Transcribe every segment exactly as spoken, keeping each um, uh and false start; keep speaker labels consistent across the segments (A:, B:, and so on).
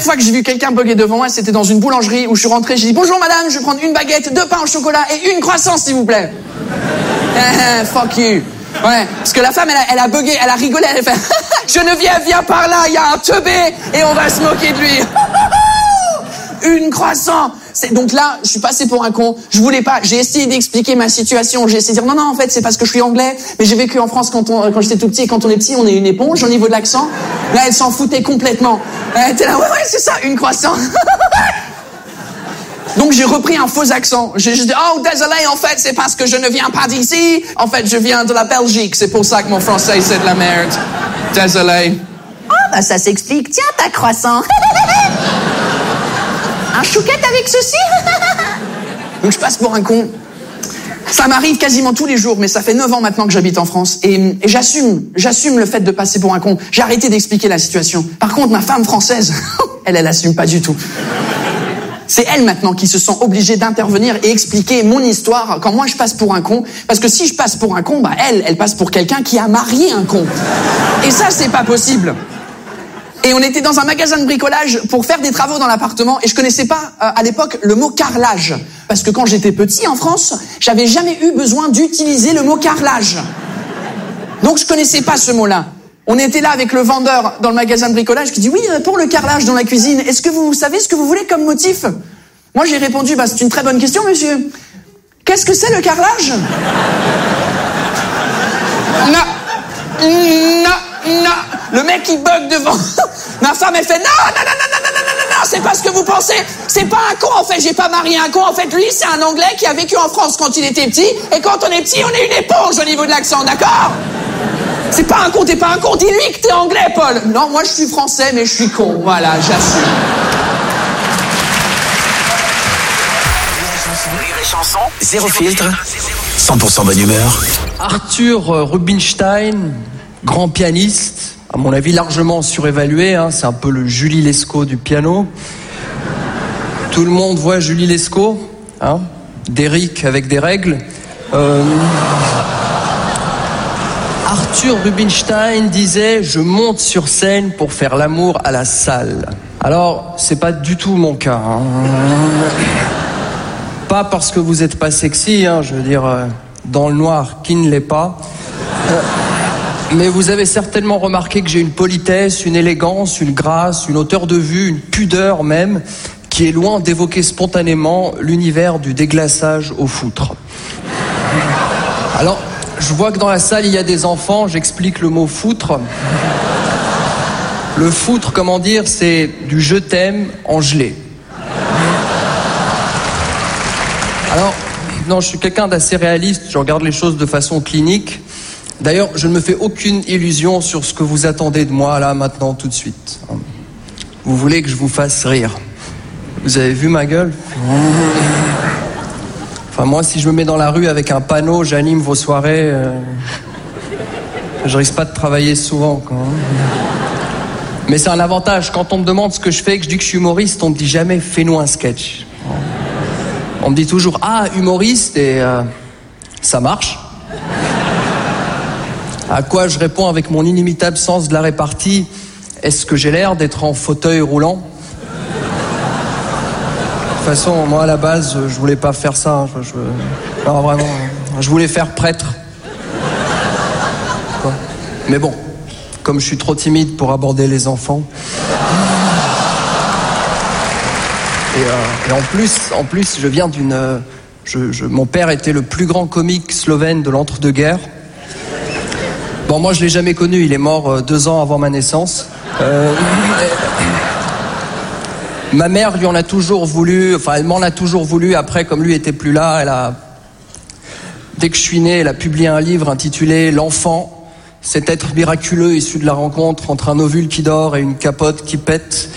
A: fois que j'ai vu quelqu'un bugger devant moi, c'était dans une boulangerie où je suis rentré, j'ai dit « Bonjour madame, je vais prendre une baguette, deux pains au chocolat et une croissant s'il vous plaît. » Fuck you. Ouais, parce que la femme, elle a, elle a bugué, elle a rigolé, elle a fait « Geneviève, viens par là, il y a un teubé et on va se moquer de lui. » Une croissant. C'est, donc là, je suis passé pour un con. Je voulais pas. J'ai essayé d'expliquer ma situation. J'ai essayé de dire non, non, en fait, c'est parce que je suis anglais. Mais j'ai vécu en France quand on, quand j'étais tout petit. Et quand on est petit, on est une éponge au niveau de l'accent. Là, elle s'en foutait complètement. Elle était là, ouais, ouais, c'est ça, une croissant. Donc j'ai repris un faux accent. J'ai dit oh désolé, en fait, c'est parce que je ne viens pas d'ici. En fait, je viens de la Belgique. C'est pour ça que mon français c'est de la merde. Désolé.
B: Ah oh, bah ça s'explique. Tiens ta croissant. Un chouquette avec ceci.
A: Donc je passe pour un con. Ça m'arrive quasiment tous les jours, mais ça fait neuf ans maintenant que j'habite en France. Et, et j'assume, j'assume le fait de passer pour un con. J'ai arrêté d'expliquer la situation. Par contre, ma femme française, elle, elle assume pas du tout. C'est elle maintenant qui se sent obligée d'intervenir et expliquer mon histoire quand moi je passe pour un con. Parce que si je passe pour un con, bah elle, elle passe pour quelqu'un qui a marié un con. Et ça, c'est pas possible. Et on était dans un magasin de bricolage pour faire des travaux dans l'appartement et je connaissais pas euh, à l'époque le mot carrelage. Parce que quand j'étais petit en France, j'avais jamais eu besoin d'utiliser le mot carrelage. Donc je connaissais pas ce mot-là. On était là avec le vendeur dans le magasin de bricolage qui dit oui, pour le carrelage dans la cuisine, est-ce que vous savez ce que vous voulez comme motif? Moi j'ai répondu bah c'est une très bonne question monsieur. Qu'est-ce que c'est le carrelage? Non, non, non. Le mec il bug devant. Ma femme elle fait non, non, non, non, non, non, non, non, non, c'est pas ce que vous pensez. C'est pas un con en fait, j'ai pas marié un con. En fait lui c'est un Anglais qui a vécu en France quand il était petit. Et quand on est petit on est une éponge au niveau de l'accent, d'accord? C'est pas un con, t'es pas un con, dis-lui que t'es anglais, Paul. Non, moi je suis français, mais je suis con. Voilà, j'assume.
C: Les chansons, zéro filtre, cent pour cent bonne humeur.
D: Arthur Rubinstein, grand pianiste, à mon avis largement surévalué, hein, c'est un peu le Julie Lescaut du piano. Tout le monde voit Julie Lescaut, hein, d'Eric avec des règles. Euh... Arthur Rubinstein disait « Je monte sur scène pour faire l'amour à la salle ». Alors, c'est pas du tout mon cas. Hein. Pas parce que vous êtes pas sexy, hein, je veux dire, euh, dans le noir, qui ne l'est pas. Euh, mais vous avez certainement remarqué que j'ai une politesse, une élégance, une grâce, une hauteur de vue, une pudeur même, qui est loin d'évoquer spontanément l'univers du déglaçage au foutre. Alors... je vois que dans la salle, il y a des enfants, j'explique le mot foutre. Le foutre, comment dire, c'est du je t'aime en gelée. Alors, non, je suis quelqu'un d'assez réaliste, je regarde les choses de façon clinique. D'ailleurs, je ne me fais aucune illusion sur ce que vous attendez de moi, là, maintenant, tout de suite. Vous voulez que je vous fasse rire. Vous avez vu ma gueule ? Enfin, moi, si je me mets dans la rue avec un panneau, j'anime vos soirées, euh... je risque pas de travailler souvent, quoi. Mais c'est un avantage. Quand on me demande ce que je fais, que je dis que je suis humoriste, on me dit jamais « fais-nous un sketch ». On me dit toujours « ah, humoriste » et euh, ça marche. À quoi je réponds avec mon inimitable sens de la répartie « est-ce que j'ai l'air d'être en fauteuil roulant ?» De toute façon, moi à la base, je voulais pas faire ça. Je, je, non, vraiment, je voulais faire prêtre. Quoi. Mais bon, comme je suis trop timide pour aborder les enfants. Et, euh, et en plus, en plus, je viens d'une. Euh, je, je, mon père était le plus grand comique slovène de l'entre-deux-guerres. Bon, moi, je l'ai jamais connu. Il est mort euh, deux ans avant ma naissance. Euh, Ma mère lui en a toujours voulu, enfin elle m'en a toujours voulu. Après, comme lui était plus là, elle a, dès que je suis né, elle a publié un livre intitulé L'enfant, cet être miraculeux issu de la rencontre entre un ovule qui dort et une capote qui pète.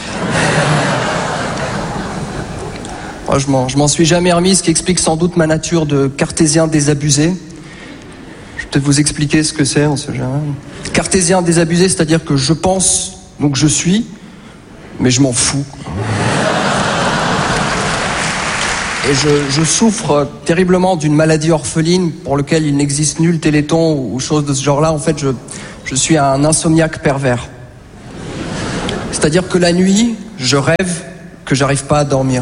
D: Moi, je m'en, je m'en suis jamais remis, ce qui explique sans doute ma nature de cartésien désabusé. Je vais peut-être vous expliquer ce que c'est, on sait jamais. Cartésien désabusé, c'est-à-dire que je pense, donc je suis, mais je m'en fous. Et je, je souffre terriblement d'une maladie orpheline pour laquelle il n'existe nul téléthon ou chose de ce genre-là. En fait, je, je suis un insomniaque pervers. C'est-à-dire que la nuit, je rêve que j'arrive pas à dormir.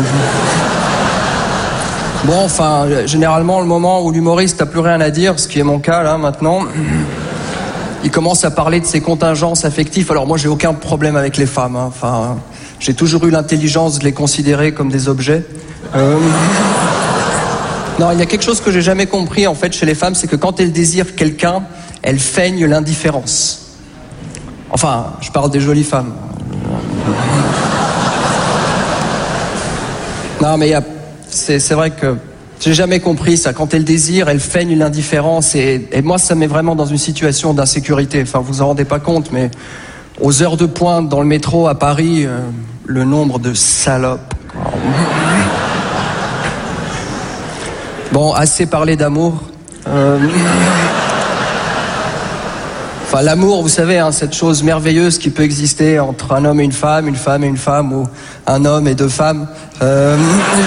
D: Bon, enfin, généralement, le moment où l'humoriste n'a plus rien à dire, ce qui est mon cas là maintenant, il commence à parler de ses contingences affectives. Alors moi, j'ai aucun problème avec les femmes. Hein. Enfin, j'ai toujours eu l'intelligence de les considérer comme des objets. Euh... Non, il y a quelque chose que j'ai jamais compris en fait chez les femmes, c'est que quand elles désirent quelqu'un, elles feignent l'indifférence. Enfin, je parle des jolies femmes. Non, mais il y a... c'est, c'est vrai que j'ai jamais compris ça. Quand elles désirent, elles feignent l'indifférence. Et, et moi, ça met vraiment dans une situation d'insécurité. Enfin, vous en rendez pas compte, mais aux heures de pointe dans le métro à Paris, euh, le nombre de salopes. Bon, assez parlé d'amour. Euh... Enfin, l'amour, vous savez, hein, cette chose merveilleuse qui peut exister entre un homme et une femme, une femme et une femme, ou un homme et deux femmes. Euh...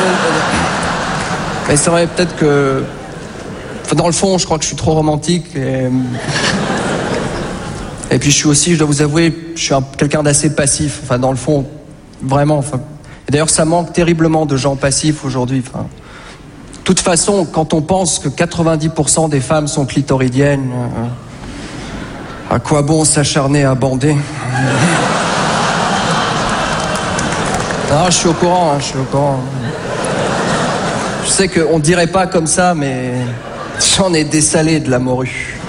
D: Mais c'est vrai, peut-être que... Enfin, dans le fond, je crois que je suis trop romantique. Et, et puis je suis aussi, je dois vous avouer, je suis un... quelqu'un d'assez passif. Enfin, dans le fond, vraiment. Enfin... Et d'ailleurs, ça manque terriblement de gens passifs aujourd'hui. Enfin... De toute façon, quand on pense que quatre-vingt-dix pour cent des femmes sont clitoridiennes... Euh... À quoi bon s'acharner à bander? Non, je suis au courant, hein, je suis au courant. Je sais qu'on dirait pas comme ça, mais j'en ai dessalé de la morue.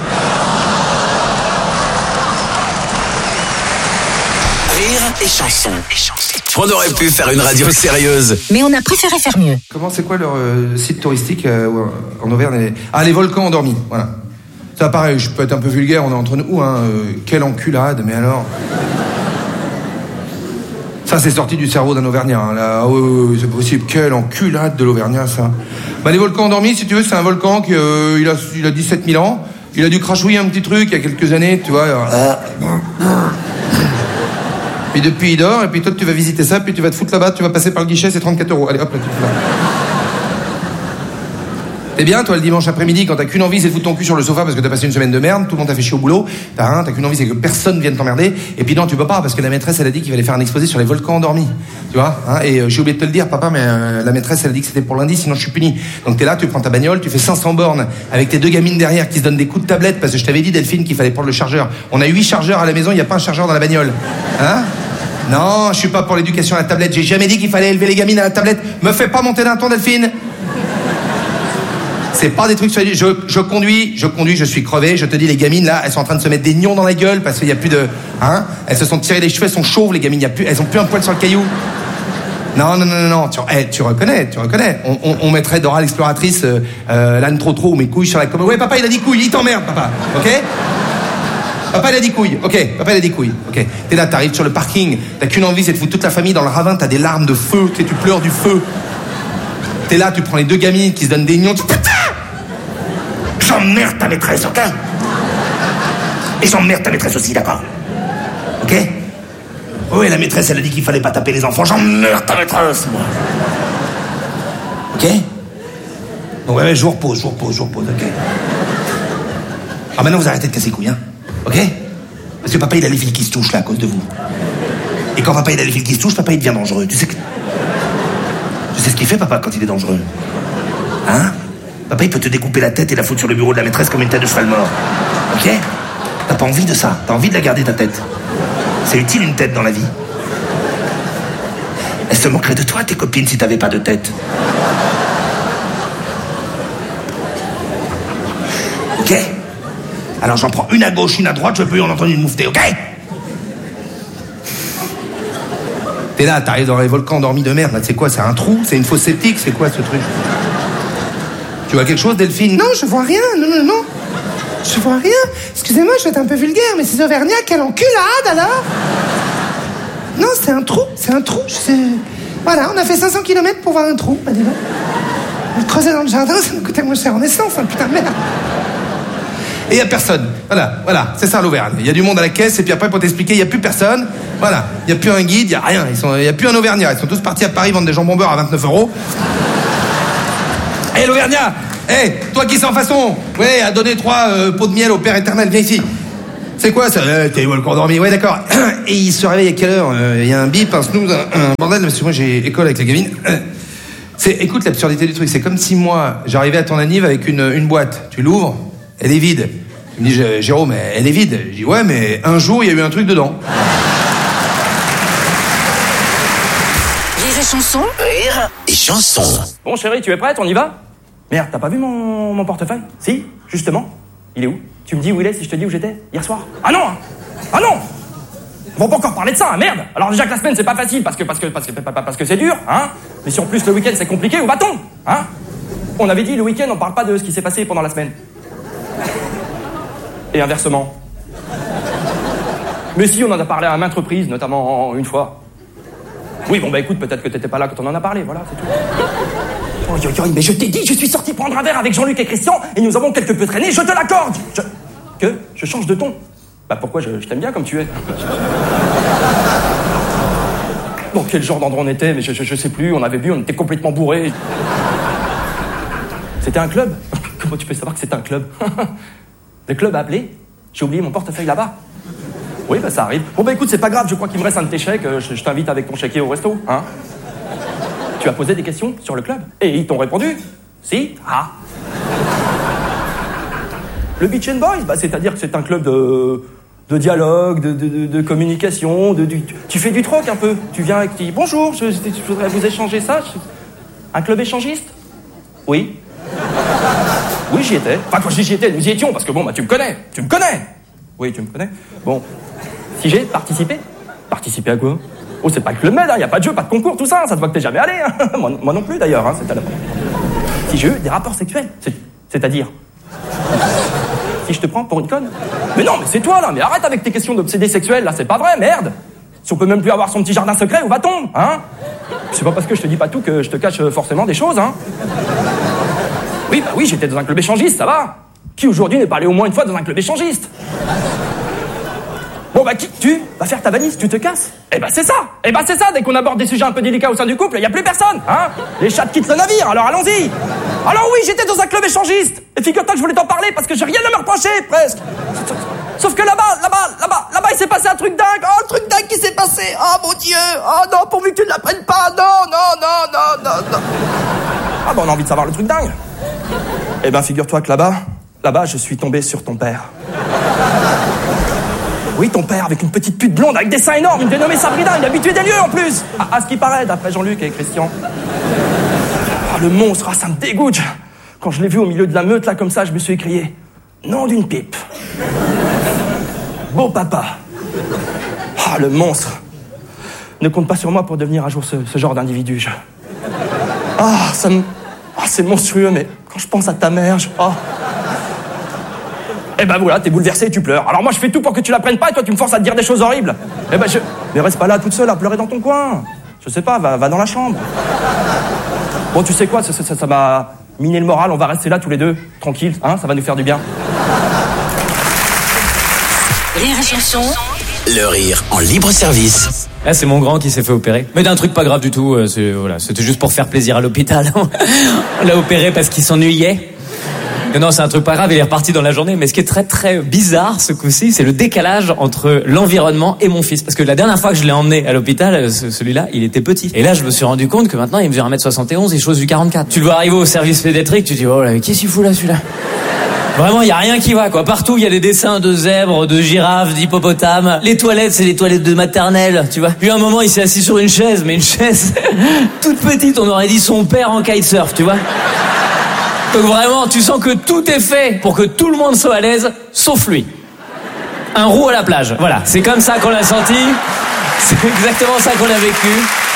C: Rire et chanson. On aurait pu faire une radio sérieuse.
B: Mais on a préféré faire mieux.
E: Comment, c'est quoi leur euh, site touristique euh, en Auvergne? Ah, les volcans endormis, voilà. Ça, pareil, je peux être un peu vulgaire, on est entre nous, hein. Euh, quelle enculade, mais alors. Ça, c'est sorti du cerveau d'un Auvergnat, hein, là. Oh, oh, c'est possible. Quelle enculade de l'Auvergnat, ça. Bah, les volcans endormis, si tu veux, c'est un volcan qui euh, il a, il a dix-sept mille ans. Il a dû crachouiller un petit truc il y a quelques années, tu vois. Alors... Puis depuis, il dort, et puis toi, tu vas visiter ça, puis tu vas te foutre là-bas, tu vas passer par le guichet, c'est trente-quatre euros. Allez, hop, là, tu te fous là. T'es bien, toi, le dimanche après-midi, quand t'as qu'une envie, c'est de foutre ton cul sur le sofa parce que t'as passé une semaine de merde, tout le monde t'a fait chier au boulot, t'as, hein, t'as qu'une envie, c'est que personne vienne t'emmerder, et puis non, tu peux pas, parce que la maîtresse, elle a dit qu'il fallait faire un exposé sur les volcans endormis, tu vois, hein, et euh, j'ai oublié de te le dire, papa, mais euh, la maîtresse, elle a dit que c'était pour lundi, sinon je suis puni. Donc t'es là, tu prends ta bagnole, tu fais cinq cents bornes avec tes deux gamines derrière qui se donnent des coups de tablette, parce que je t'avais dit, Delphine, qu'il fallait prendre le chargeur. On a huit chargeurs à la maison, il y a pas un chargeur dans la bagnole, hein? Non, je suis pas pour l'éducation à la tablette, j'ai jamais dit qu'il fallait élever les gamines à la tablette. Me fais pas monter d'un ton, Delphine. C'est pas des trucs sur les... Je, je conduis, je conduis, je suis crevé. Je te dis, les gamines, là, elles sont en train de se mettre des nions dans la gueule parce qu'il y a plus de... Hein? Elles se sont tirées les cheveux, elles sont chauves, les gamines. Il y a plus, elles ont plus un poil sur le caillou. Non, non, non, non, non. Tu, hey, tu reconnais, tu reconnais. On, on, on mettrait Dora l'exploratrice, euh, euh, l'âne trop trop, ou mes couilles sur la commode. Ouais, papa, il a dit couilles. Il t'emmerde, papa. Ok? Papa, il a dit couilles. Ok, papa, il a dit couilles. Ok. T'es là, t'arrives sur le parking. T'as qu'une envie, c'est de foutre toute la famille dans le ravin. T'as des larmes de feu. Tu sais, tu pleures du feu. T'es là, tu prends les deux gamines qui se donnent des nions. Tu... J'emmerde ta maîtresse, ok? Et j'emmerde ta maîtresse aussi, d'accord? Ok? Oui, la maîtresse, elle a dit qu'il fallait pas taper les enfants. J'emmerde ta maîtresse, moi. Ok? Donc, ouais, ouais, je vous repose, je vous repose, je vous repose, ok? Alors maintenant, vous arrêtez de casser les couilles, hein? Ok? Parce que papa, il a les fils qui se touchent, là, à cause de vous. Et quand papa, il a les fils qui se touchent, papa, il devient dangereux. Tu sais que... Tu sais ce qu'il fait, papa, quand il est dangereux? Hein? Papa, il peut te découper la tête et la foutre sur le bureau de la maîtresse comme une tête de cheval mort. Ok? T'as pas envie de ça. T'as envie de la garder, ta tête. C'est utile, une tête, dans la vie. Elles se moqueraient de toi, tes copines, si t'avais pas de tête. Ok? Alors j'en prends une à gauche, une à droite, je peux y en entendre une moufter, ok? T'es là, t'arrives dans les volcans endormis de merde, là, c'est quoi? C'est un trou? C'est une fosse septique? C'est quoi, ce truc? Tu vois quelque chose, Delphine?
F: Non, je vois rien, non, non, non. Je vois rien. Excusez-moi, je vais être un peu vulgaire, mais ces Auvergnats, quelle enculade, alors? Non, c'est un trou, c'est un trou. Je... Voilà, on a fait cinq cents kilomètres pour voir un trou, bah dis donc. Le creuser dans le jardin, ça nous coûtait moins cher en essence, hein, putain de merde.
E: Et il n'y a personne. Voilà, voilà, c'est ça l'Auvergne. Il y a du monde à la caisse, et puis après, pour t'expliquer, il n'y a plus personne. Voilà, il n'y a plus un guide, il n'y a rien. Il n'y a plus un Auvergnat. Ils sont tous partis à Paris vendre des jambons beurre à vingt-neuf euros. Hé, hey, l'Auvergnat! Hé, hey, toi qui sens façon, ouais, à donner trois euh, pots de miel au Père éternel, viens ici. C'est quoi ça? euh, T'es le endormi, ouais d'accord. Et il se réveille à quelle heure? Il euh, y a un bip, un snooze, un, un bordel, parce que moi j'ai école avec la gamine. C'est, écoute l'absurdité du truc, c'est comme si moi j'arrivais à ton anniv avec une, une boîte, tu l'ouvres, elle est vide. Il me dit Jérôme, elle est vide. Je dis ouais mais un jour il y a eu un truc dedans.
C: Rire et chanson. Rire et chanson.
G: Bon chérie, tu es prête? On y va? Merde, t'as pas vu mon, mon portefeuille? Si, justement. Il est où? Tu me dis où il est si je te dis où j'étais hier soir? Ah non! Ah non! On va pas encore parler de ça, hein, merde! Alors déjà que la semaine c'est pas facile parce que parce que parce que parce que c'est dur, hein? Mais si en plus le week-end c'est compliqué, où va-t-on? Hein? On avait dit le week-end on parle pas de ce qui s'est passé pendant la semaine. Et inversement. Mais si on en a parlé à maintes reprises, notamment une fois. Oui bon bah écoute, peut-être que t'étais pas là quand on en a parlé, voilà, c'est tout. Oh yo yo, mais je t'ai dit, je suis sorti prendre un verre avec Jean-Luc et Christian et nous avons quelque peu traîné, je te l'accorde. Je... Que? Je change de ton? Bah pourquoi? Je, je t'aime bien comme tu es. Bon, quel genre d'endroit on était, mais je, je, je sais plus, on avait bu, on était complètement bourrés. C'était un club? Comment tu peux savoir que c'était un club? Le club a appelé? J'ai oublié mon portefeuille là-bas. Oui, bah ça arrive. Bon bah écoute, c'est pas grave, je crois qu'il me reste un de tes chèques, je, je t'invite avec ton chéquier au resto, hein? Tu as posé des questions sur le club? Et ils t'ont répondu? Si? Ah. Le Beach and Boys, bah, c'est-à-dire que c'est un club de, de dialogue, de, de, de, de communication, de, du, tu fais du troc un peu. Tu viens et tu dis bonjour, je, je voudrais vous échanger ça. Je... Un club échangiste? Oui. Oui, j'y étais. Enfin, quand je dis j'y étais, nous y étions, parce que bon, bah, tu me connais. Tu me connais. Oui, tu me connais. Bon. Si j'ai participé? Participé à quoi? Oh, c'est pas le club med, hein, y a pas de jeu, pas de concours, tout ça, ça te voit que t'es jamais allé, hein. moi, moi non plus d'ailleurs, hein, c'est à la... Si j'ai eu des rapports sexuels, c'est, c'est-à-dire si je te prends pour une conne? Mais non, mais c'est toi là, mais arrête avec tes questions d'obsédé sexuel là, c'est pas vrai, merde. Si on peut même plus avoir son petit jardin secret, où va-t-on, hein? C'est pas parce que je te dis pas tout que je te cache forcément des choses, hein. Oui, bah oui, j'étais dans un club échangiste, ça va. Qui aujourd'hui n'est pas allé au moins une fois dans un club échangiste? Bon bah qui? Tu vas faire ta valise, tu te casses? Eh bah c'est ça. Eh bah c'est ça, dès qu'on aborde des sujets un peu délicats au sein du couple, y a plus personne, hein? Les chats quittent le navire, alors allons-y. Alors oui, j'étais dans un club échangiste. Et figure-toi que je voulais t'en parler parce que j'ai rien à me reprocher, presque. Sauf que là-bas, là-bas, là-bas, là-bas, il s'est passé un truc dingue. Oh, le truc dingue qui s'est passé. Oh mon Dieu. Oh non, pourvu que tu ne l'apprennes pas. Non, non, non, non, non, non. Ah bah on a envie de savoir le truc dingue. Eh ben figure-toi que là-bas, là-bas, je suis tombé sur ton père. Oui, ton père, avec une petite pute blonde, avec des seins énormes, une dénommée Sabrina, une habituée des lieux en plus. À, à ce qui paraît, d'après Jean-Luc et Christian. Ah, le monstre, ah, ça me dégoûte. Quand je l'ai vu au milieu de la meute, là, comme ça, je me suis écrié nom d'une pipe. Beau papa. Ah, le monstre. Ne compte pas sur moi pour devenir un jour ce, ce genre d'individu. Je... Ah, ça me... Ah, c'est monstrueux, mais quand je pense à ta mère, je... Oh. Eh ben voilà, t'es bouleversé et tu pleures. Alors moi je fais tout pour que tu la prennes pas et toi tu me forces à te dire des choses horribles. Eh ben je... Mais reste pas là toute seule à pleurer dans ton coin. Je sais pas, va, va dans la chambre. Bon tu sais quoi, ça, ça, ça, ça m'a miné le moral, on va rester là tous les deux, tranquille, hein, ça va nous faire du bien.
C: Rire et chanson. Le rire en libre service.
H: Là, c'est mon grand qui s'est fait opérer. Mais d'un truc pas grave du tout, euh, c'est, voilà, c'était juste pour faire plaisir à l'hôpital. On l'a opéré parce qu'il s'ennuyait. Non, c'est un truc pas grave, il est reparti dans la journée. Mais ce qui est très très bizarre ce coup-ci, c'est le décalage entre l'environnement et mon fils. Parce que la dernière fois que je l'ai emmené à l'hôpital, celui-là, il était petit. Et là, je me suis rendu compte que maintenant, il mesure un mètre soixante et onze, il chose du quarante-quatre. Tu le vois arriver au service pédiatrique, tu te dis, oh là, qu'est-ce qu'il fout là, celui-là? Vraiment, il y a rien qui va, quoi. Partout, il y a des dessins de zèbres, de girafes, d'hippopotames. Les toilettes, c'est les toilettes de maternelle, tu vois. Puis à un moment, il s'est assis sur une chaise, mais une chaise toute petite, on aurait dit son père en kitesurf, tu vois. Donc vraiment, tu sens que tout est fait pour que tout le monde soit à l'aise, sauf lui. Un roux à la plage. Voilà, c'est comme ça qu'on l'a senti. C'est exactement ça qu'on a vécu.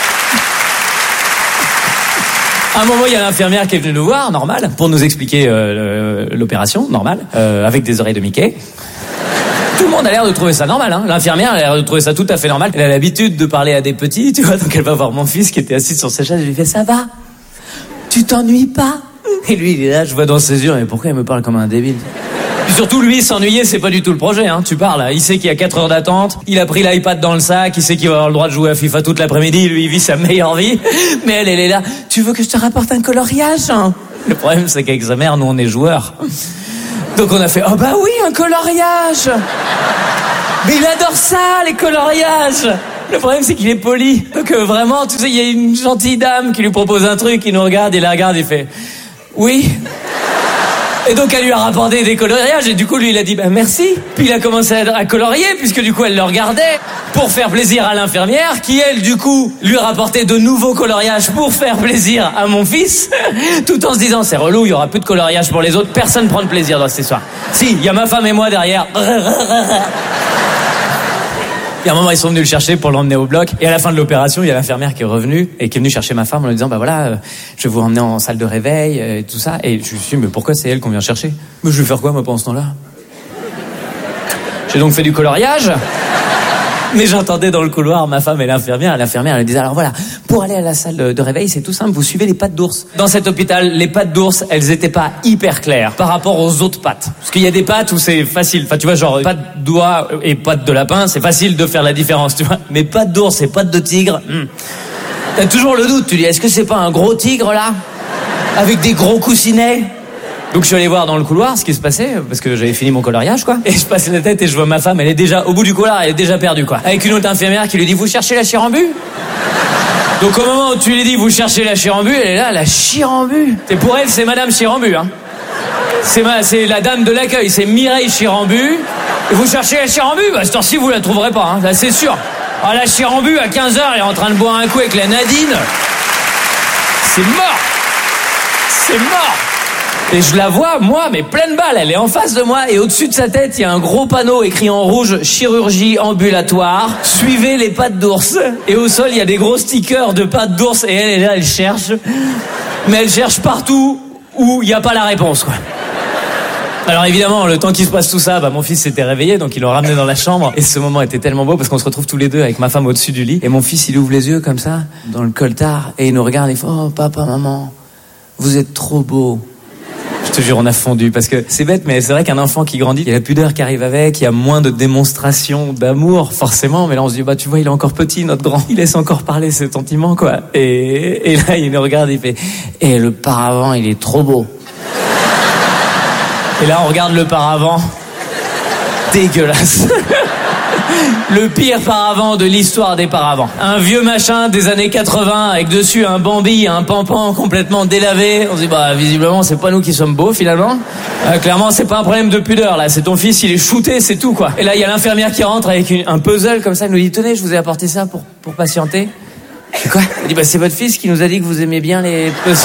H: À un moment, il y a l'infirmière qui est venue nous voir, normal, pour nous expliquer euh, l'opération, normal, euh, avec des oreilles de Mickey. Tout le monde a l'air de trouver ça normal, hein. L'infirmière a l'air de trouver ça tout à fait normal. Elle a l'habitude de parler à des petits, tu vois, donc elle va voir mon fils qui était assis sur sa chaise, je lui fais, ça va? Tu t'ennuies pas? Et lui, il est là, je vois dans ses yeux, mais pourquoi il me parle comme un débile? Puis surtout, lui, s'ennuyer, c'est pas du tout le projet, hein. Tu parles, il sait qu'il y a quatre heures d'attente, il a pris l'iPad dans le sac, il sait qu'il va avoir le droit de jouer à FIFA toute l'après-midi, lui, il vit sa meilleure vie. Mais elle, elle est là, tu veux que je te rapporte un coloriage, hein? Le problème, c'est qu'avec sa mère, nous, on est joueurs. Donc on a fait, oh bah oui, un coloriage. Mais il adore ça, les coloriages. Le problème, c'est qu'il est poli. Donc euh, vraiment, tu sais, il y a une gentille dame qui lui propose un truc, il nous regarde, il la regarde, il fait, oui. Et donc elle lui a rapporté des coloriages et du coup lui il a dit bah merci. Puis il a commencé à, à colorier puisque du coup elle le regardait pour faire plaisir à l'infirmière qui elle du coup lui rapportait de nouveaux coloriages pour faire plaisir à mon fils tout en se disant c'est relou, il y aura plus de coloriage pour les autres, personne prend de plaisir dans cette histoire. Si, il y a ma femme et moi derrière. Il y a un moment, ils sont venus le chercher pour l'emmener au bloc. Et à la fin de l'opération, il y a l'infirmière qui est revenue et qui est venue chercher ma femme en lui disant, bah voilà, euh, je vais vous emmener en salle de réveil euh, et tout ça. Et je me suis dit, mais pourquoi c'est elle qu'on vient chercher? Mais je vais faire quoi, moi, pendant ce temps-là? J'ai donc fait du coloriage. Mais j'entendais dans le couloir ma femme et l'infirmière. L'infirmière, elle disait, alors voilà, pour aller à la salle de réveil, c'est tout simple, vous suivez les pattes d'ours. Dans cet hôpital, les pattes d'ours, elles étaient pas hyper claires par rapport aux autres pattes. Parce qu'il y a des pattes où c'est facile. Enfin, tu vois, genre, pattes d'oie et pattes de lapin, c'est facile de faire la différence, tu vois. Mais pattes d'ours et pattes de tigre, hmm. T'as toujours le doute, tu dis, est-ce que c'est pas un gros tigre, là? Avec des gros coussinets? Donc je suis allé voir dans le couloir ce qui se passait, parce que j'avais fini mon coloriage, quoi. Et je passe la tête et je vois ma femme, elle est déjà au bout du couloir, elle est déjà perdue, quoi. Avec une autre infirmière qui lui dit, vous cherchez la chirambu? Donc au moment où tu lui dis, vous cherchez la chirambu, elle est là, la chirambu. Et pour elle, c'est Madame Chirambu, hein. C'est ma, c'est la dame de l'accueil, c'est Mireille Chirambu. Et vous cherchez la chirambu? Bah, ce temps-ci, vous la trouverez pas, hein. Là, c'est sûr. Ah, la chirambu, à quinze heures, elle est en train de boire un coup avec la Nadine. C'est mort. C'est mort. Et je la vois, moi, mais pleine balle, elle est en face de moi, et au-dessus de sa tête, il y a un gros panneau écrit en rouge, chirurgie ambulatoire, suivez les pattes d'ours. Et au sol, il y a des gros stickers de pattes d'ours, et elle est là, elle cherche. Mais elle cherche partout où il n'y a pas la réponse, quoi. Alors évidemment, le temps qu'il se passe tout ça, bah mon fils s'était réveillé, donc ils l'ont ramené dans la chambre. Et ce moment était tellement beau parce qu'on se retrouve tous les deux avec ma femme au-dessus du lit. Et mon fils, il ouvre les yeux comme ça, dans le coltard, et il nous regarde, et il fait, oh papa, maman, vous êtes trop beaux. Je te jure, on a fondu, parce que c'est bête, mais c'est vrai qu'un enfant qui grandit, il y a la pudeur qui arrive avec, il y a moins de démonstration d'amour, forcément, mais là on se dit, bah tu vois, il est encore petit, notre grand, il laisse encore parler ses sentiments, quoi. Et, et là, il nous regarde, il fait, et le paravent, il est trop beau. Et là, on regarde le paravent, dégueulasse. Le pire paravent de l'histoire des paravents. Un vieux machin des années quatre-vingts avec dessus un Bambi, un Pampan complètement délavé. On se dit, bah, visiblement, c'est pas nous qui sommes beaux, finalement. Euh, clairement, c'est pas un problème de pudeur, là. C'est ton fils, il est shooté, c'est tout, quoi. Et là, il y a l'infirmière qui rentre avec une, un puzzle comme ça. Elle nous dit, tenez, je vous ai apporté ça pour, pour patienter. C'est quoi? Elle dit, bah, c'est votre fils qui nous a dit que vous aimez bien les puzzles.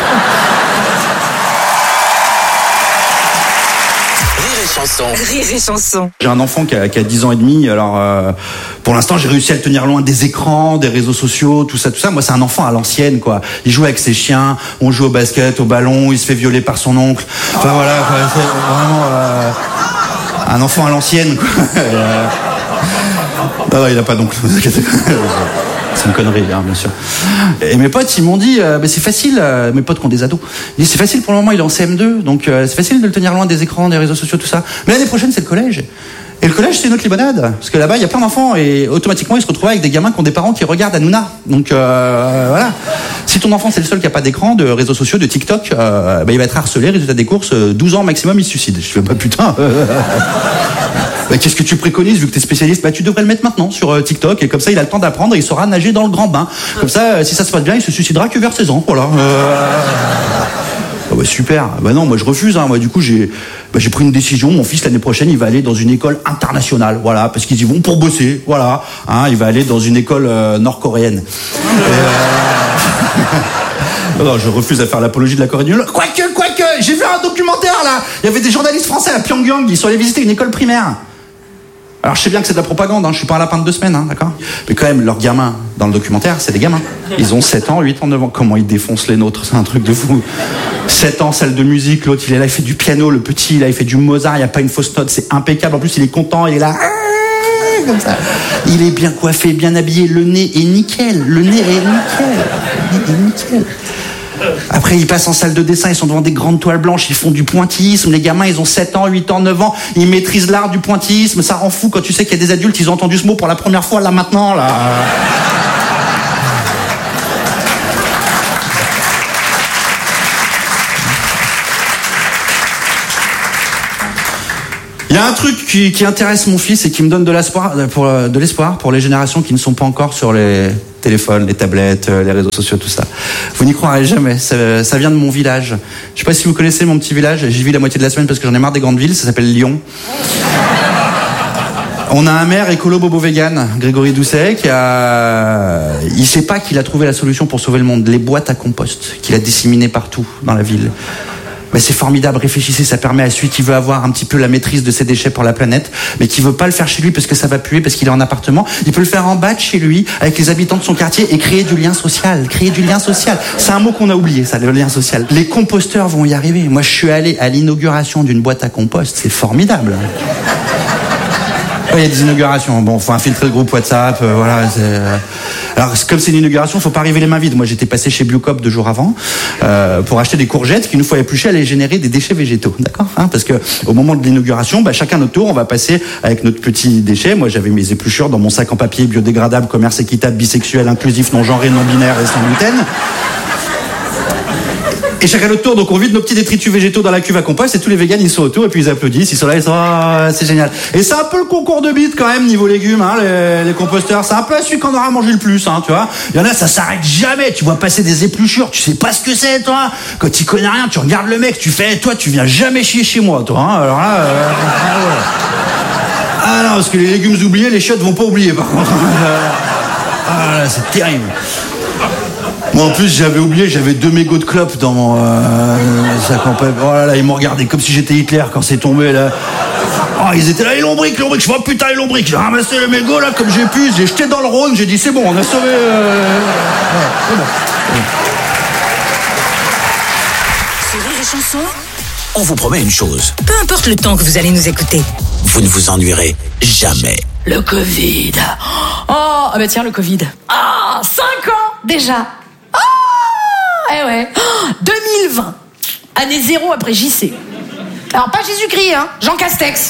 C: Rire et chanson.
I: J'ai un enfant qui a, qui a dix ans et demi, alors euh, pour l'instant j'ai réussi à le tenir loin des écrans, des réseaux sociaux, tout ça, tout ça. Moi c'est un enfant à l'ancienne, quoi. Il joue avec ses chiens, on joue au basket, au ballon, il se fait violer par son oncle. Enfin voilà, quoi, c'est vraiment euh, un enfant à l'ancienne, quoi. euh... Non, non, il a pas d'oncle, ne vous inquiétez pas. C'est une connerie, hein, bien sûr. Et mes potes, ils m'ont dit, euh, bah, c'est facile, euh, mes potes qui ont des ados, ils disent, c'est facile pour le moment, il est en C M deux, donc euh, c'est facile de le tenir loin des écrans, des réseaux sociaux, tout ça. Mais l'année prochaine, c'est le collège. Et le collège, c'est une autre limonade. Parce que là-bas, il y a plein d'enfants, et automatiquement, ils se retrouvent avec des gamins qui ont des parents qui regardent Hanouna. Donc, euh, voilà. Si ton enfant, c'est le seul qui n'a pas d'écran, de réseaux sociaux, de TikTok, euh, bah, il va être harcelé, résultat des courses, douze ans maximum, il se suicide. Je fais, bah putain... Bah, qu'est-ce que tu préconises vu que t'es spécialiste? Bah tu devrais le mettre maintenant sur euh, TikTok et comme ça il a le temps d'apprendre et il saura nager dans le grand bain. Comme ça, euh, si ça se passe bien, il se suicidera que vers seize ans. Voilà. Euh... Ah bah super. Bah non, moi je refuse. Hein. Moi du coup j'ai, bah, j'ai pris une décision. Mon fils l'année prochaine il va aller dans une école internationale. Voilà, parce qu'ils y vont pour bosser. Voilà. Hein, il va aller dans une école euh, nord-coréenne. Et, euh... non, je refuse à faire l'apologie de la Corée du Nord. Quoique, quoique, j'ai vu un documentaire là. Il y avait des journalistes français à Pyongyang. Ils sont allés visiter une école primaire. Alors je sais bien que c'est de la propagande, hein, je suis pas un lapin de deux semaines, hein, d'accord. Mais quand même, leurs gamins, dans le documentaire, c'est des gamins. Ils ont sept ans, huit ans, neuf ans. Comment ils défoncent les nôtres, c'est un truc de fou. sept ans, salle de musique, l'autre il est là, il fait du piano, le petit là, il fait du Mozart, il n'y a pas une fausse note, c'est impeccable. En plus, il est content, il est là, comme ça. Il est bien coiffé, bien habillé, le nez est nickel, le nez est nickel, le nez est nickel. Après, ils passent en salle de dessin, ils sont devant des grandes toiles blanches, ils font du pointillisme. Les gamins, ils ont sept ans, huit ans, neuf ans, ils maîtrisent l'art du pointillisme. Ça rend fou quand tu sais qu'il y a des adultes, ils ont entendu ce mot pour la première fois, là, maintenant, là. y a un truc qui, qui intéresse mon fils et qui me donne de l'espoir pour, de l'espoir pour les générations qui ne sont pas encore sur les téléphones, les tablettes, les réseaux sociaux, tout ça. Vous n'y croirez jamais, ça, ça vient de mon village. Je sais pas si vous connaissez mon petit village, j'y vis la moitié de la semaine parce que j'en ai marre des grandes villes, ça s'appelle Lyon. On a un maire écolo bobo vegan, Grégory Doucet, qui a, il sait pas qu'il a trouvé la solution pour sauver le monde, les boîtes à compost, qu'il a disséminées partout dans la ville. Mais c'est formidable, réfléchissez, ça permet à celui qui veut avoir un petit peu la maîtrise de ses déchets pour la planète, mais qui veut pas le faire chez lui parce que ça va puer, parce qu'il est en appartement, il peut le faire en bas de chez lui, avec les habitants de son quartier, et créer du lien social, créer du lien social. C'est un mot qu'on a oublié, ça, le lien social. Les composteurs vont y arriver. Moi, je suis allé à l'inauguration d'une boîte à compost, c'est formidable. Il y a des inaugurations. Bon, faut infiltrer le groupe WhatsApp. Euh, voilà. C'est, euh... Alors, comme c'est une inauguration, faut pas arriver les mains vides. Moi, j'étais passé chez Biocop deux jours avant euh, pour acheter des courgettes qui, une fois épluchées, allaient générer des déchets végétaux. D'accord, hein, parce que au moment de l'inauguration, bah, chacun notre tour, on va passer avec notre petit déchet. Moi, j'avais mes épluchures dans mon sac en papier biodégradable, commerce équitable, bisexuel, inclusif, non genré, non binaire et sans gluten. Et chacun notre tour, donc on vide nos petits détritus végétaux dans la cuve à compost et tous les végans ils sont autour et puis ils applaudissent, ils sont là, ils sont ah, c'est génial. Et c'est un peu le concours de bites quand même niveau légumes, hein, les, les composteurs. C'est un peu celui qu'on aura mangé le plus, hein, tu vois. Il y en a, ça s'arrête jamais. Tu vois passer des épluchures, tu sais pas ce que c'est, toi. Quand tu connais rien, tu regardes le mec, tu fais, toi, tu viens jamais chier chez moi, toi. Hein. Alors là, euh, ah, ouais. Ah non, parce que les légumes oubliés, les chiottes vont pas oublier par contre. Ah là, c'est terrible. Moi en plus j'avais oublié, j'avais deux mégots de clopes dans mon euh, sac en papier. Oh là là, ils m'ont regardé comme si j'étais Hitler quand c'est tombé là. Oh, ils étaient là, les lombriques, les lombriques. Je vois putain les lombriques. J'ai ramassé les mégots là comme j'ai pu, j'ai jeté dans le Rhône, j'ai dit c'est bon, on a sauvé. Euh... Ouais, c'est bon.
C: Sur Rire et Chanson, on vous promet une chose.
J: Peu importe le temps que vous allez nous écouter,
C: Vous ne vous ennuierez jamais.
B: Le Covid. Oh, ah bah tiens, le Covid. Ah, cinq ans déjà. Ah, eh ouais. Oh, deux mille vingt. Année zéro après J C. Alors pas Jésus-Christ, hein, Jean Castex.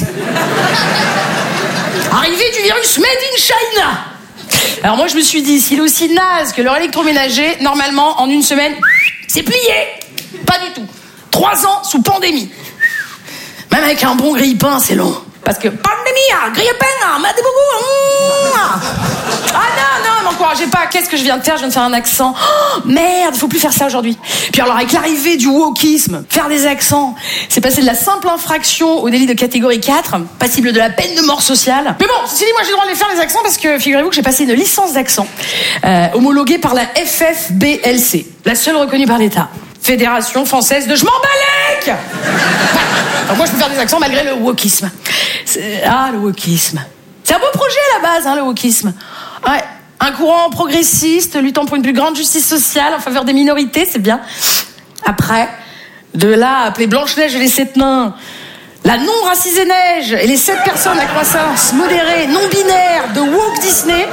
B: Arrivée du virus Made in China. Alors moi je me suis dit, s'il est aussi naze que leur électroménager, normalement en une semaine, c'est plié. Pas du tout. Trois ans sous pandémie. Même avec un bon grille-pain, c'est long. Parce que pandémie, grille-pain, m'a des beaucoup. Ah non, non, m'encouragez pas. Qu'est-ce que je viens de faire? Je viens de faire un accent. Oh, merde, il faut plus faire ça aujourd'hui. Puis alors, avec l'arrivée du wokisme, faire des accents, c'est passé de la simple infraction au délit de catégorie quatre, passible de la peine de mort sociale. Mais bon, ceci dit, moi j'ai le droit de les faire les accents parce que figurez-vous que j'ai passé une licence d'accent euh, homologuée par la F F B L C, la seule reconnue par l'État. Fédération française de je m'en balèque. Alors moi je peux faire des accents malgré le wokisme. C'est... Ah, le wokisme. C'est un beau projet à la base, hein, le wokisme. Ouais. Un courant progressiste luttant pour une plus grande justice sociale en faveur des minorités, c'est bien. Après, de là à appeler Blanche-Neige et les sept nains, la non-racisée neige et les sept personnes à croissance modérée, non-binaire de woke Disney.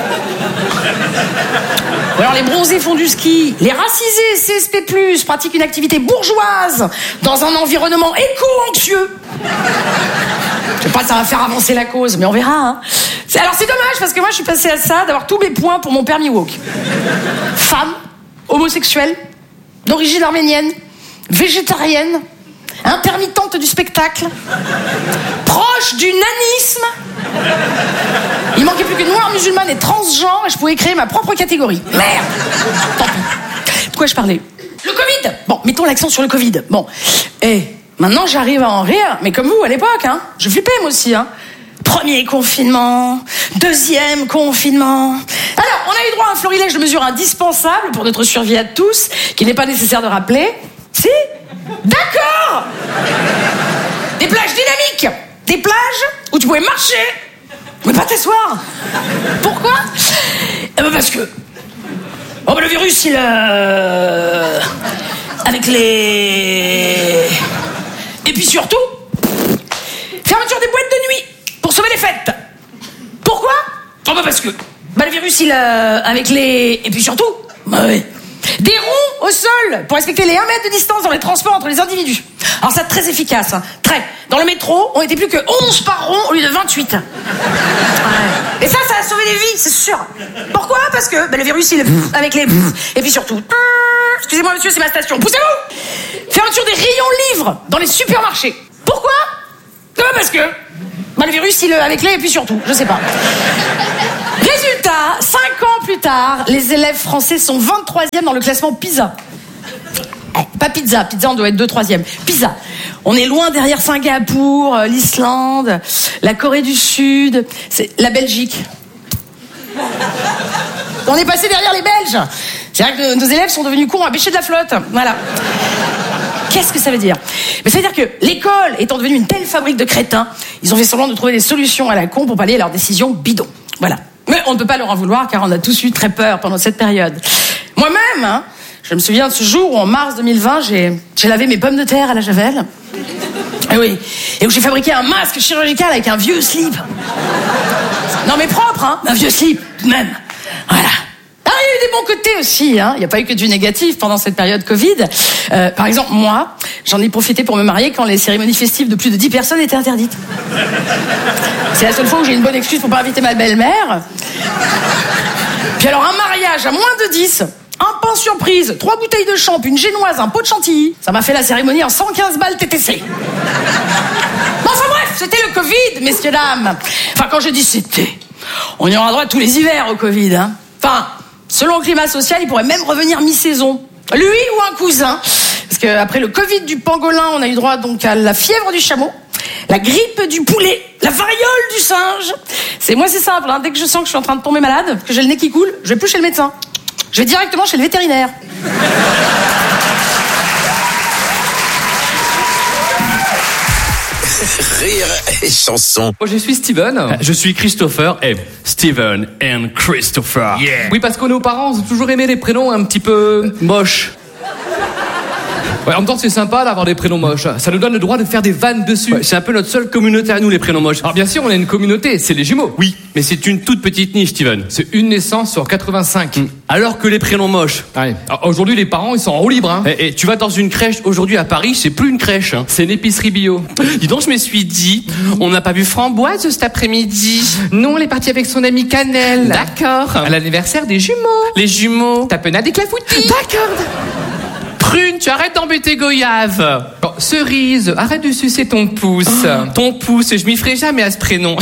B: Ou alors les bronzés font du ski, les racisés C S P plus, pratiquent une activité bourgeoise dans un environnement éco-anxieux. Je sais pas si ça va faire avancer la cause, mais on verra. Hein. C'est, alors c'est dommage parce que moi je suis passée à ça d'avoir tous mes points pour mon permis woke. Femme, homosexuelle, d'origine arménienne, végétarienne, intermittente du spectacle, proche du nanisme. Il manquait plus que noire, musulmane et transgenre et je pouvais créer ma propre catégorie. Merde. Tant pis. De quoi je parlais? Le Covid. Bon, mettons l'accent sur le Covid. Bon. Et maintenant j'arrive à en rire, mais comme vous à l'époque, hein. Je flippais moi aussi, hein. Premier confinement, deuxième confinement. Alors, on a eu droit à un florilège de mesures indispensables pour notre survie à tous, qu'il n'est pas nécessaire de rappeler. Si? D'accord. Des plages dynamiques. Des plages où tu pouvais marcher, mais pas t'asseoir. Pourquoi? Eh ben parce que... Oh ben le virus, il... Euh... Avec les... Et puis surtout... Fermeture des boîtes de nuit pour sauver les fêtes. Pourquoi? Oh ben parce que... Bah le virus, il... Euh... Avec les... Et puis surtout... Bah oui. Des ronds au sol pour respecter les un mètre de distance dans les transports entre les individus. Alors ça, très efficace, hein. Très. Dans le métro, on était plus que onze par rond au lieu de vingt-huit. Ouais. Et ça, ça a sauvé des vies, c'est sûr. Pourquoi? Parce que bah, le virus, il... Avec les... Et puis surtout... Excusez-moi, monsieur, c'est ma station. Poussez-vous. Fermeture des rayons livres dans les supermarchés. Pourquoi? Non, parce que bah, le virus, il est avec les et puis surtout, je sais pas. Résultat, cinq ans plus tard, les élèves français sont vingt-troisième dans le classement PISA. Eh, pas pizza, pizza on doit être deux troisième. PISA. On est loin derrière Singapour, l'Islande, la Corée du Sud, c'est la Belgique. On est passé derrière les Belges. C'est-à-dire que nos élèves sont devenus cons à bêcher de la flotte. Voilà. Qu'est-ce que ça veut dire? Mais ça veut dire que l'école étant devenue une telle fabrique de crétins, ils ont fait semblant de trouver des solutions à la con pour pallier à leurs décisions bidons. Voilà. Mais on ne peut pas leur en vouloir car on a tous eu très peur pendant cette période. Moi-même, hein, je me souviens de ce jour où en mars deux mille vingt, j'ai, j'ai lavé mes pommes de terre à la javel. Et oui. Et où j'ai fabriqué un masque chirurgical avec un vieux slip. Non mais propre, hein, un vieux slip, tout de même. Voilà. Ah, il y a eu des bons côtés aussi, hein. Il n'y a pas eu que du négatif pendant cette période Covid. Euh, par exemple, moi, j'en ai profité pour me marier quand les cérémonies festives de plus de dix personnes étaient interdites. C'est la seule fois où j'ai une bonne excuse pour pas inviter ma belle-mère. Puis alors, un mariage à moins de dix, un pain surprise, trois bouteilles de champ, une génoise, un pot de chantilly. Ça m'a fait la cérémonie en cent quinze balles T T C. Bon, enfin bref, c'était le Covid, messieurs, dames. Enfin, quand je dis c'était, on y aura droit tous les hivers au Covid, hein. Enfin, selon le climat social, il pourrait même revenir mi-saison. Lui ou un cousin. Parce qu'après le Covid du pangolin, on a eu droit donc à la fièvre du chameau, la grippe du poulet, la variole du singe. C'est moi, c'est simple, hein. Dès que je sens que je suis en train de tomber malade, que j'ai le nez qui coule, je vais plus chez le médecin. Je vais directement chez le vétérinaire.
C: Rire et chanson.
K: Oh, je suis Steven. Je suis Christopher et Steven and Christopher.
C: Yeah.
K: Oui, parce que nos parents ont toujours aimé les prénoms un petit peu moches. Ouais, en même temps, c'est sympa d'avoir des prénoms moches. Ça nous donne le droit de faire des vannes dessus. Ouais, c'est un peu notre seule communauté à nous, les prénoms moches. Alors bien sûr, on a une communauté, c'est les jumeaux. Oui, mais c'est une toute petite niche, Steven. C'est une naissance sur quatre-vingt-cinq. Mmh. Alors que les prénoms moches. Ouais. Alors, aujourd'hui, les parents, ils sont en roue libre. Hein. Et, et tu vas dans une crèche aujourd'hui à Paris, c'est plus une crèche, hein. C'est une épicerie bio. Dis donc, je me suis dit, on n'a pas vu Framboise cet après-midi. Non, elle est partie avec son amie Cannelle. D'accord. À l'anniversaire des jumeaux. Les jumeaux. Tapenade et Clafoutis. D'accord. Prune, tu arrêtes d'embêter Goyave. Bon, Cerise, arrête de sucer ton pouce. Oh. Ton pouce, je m'y ferai jamais à ce prénom.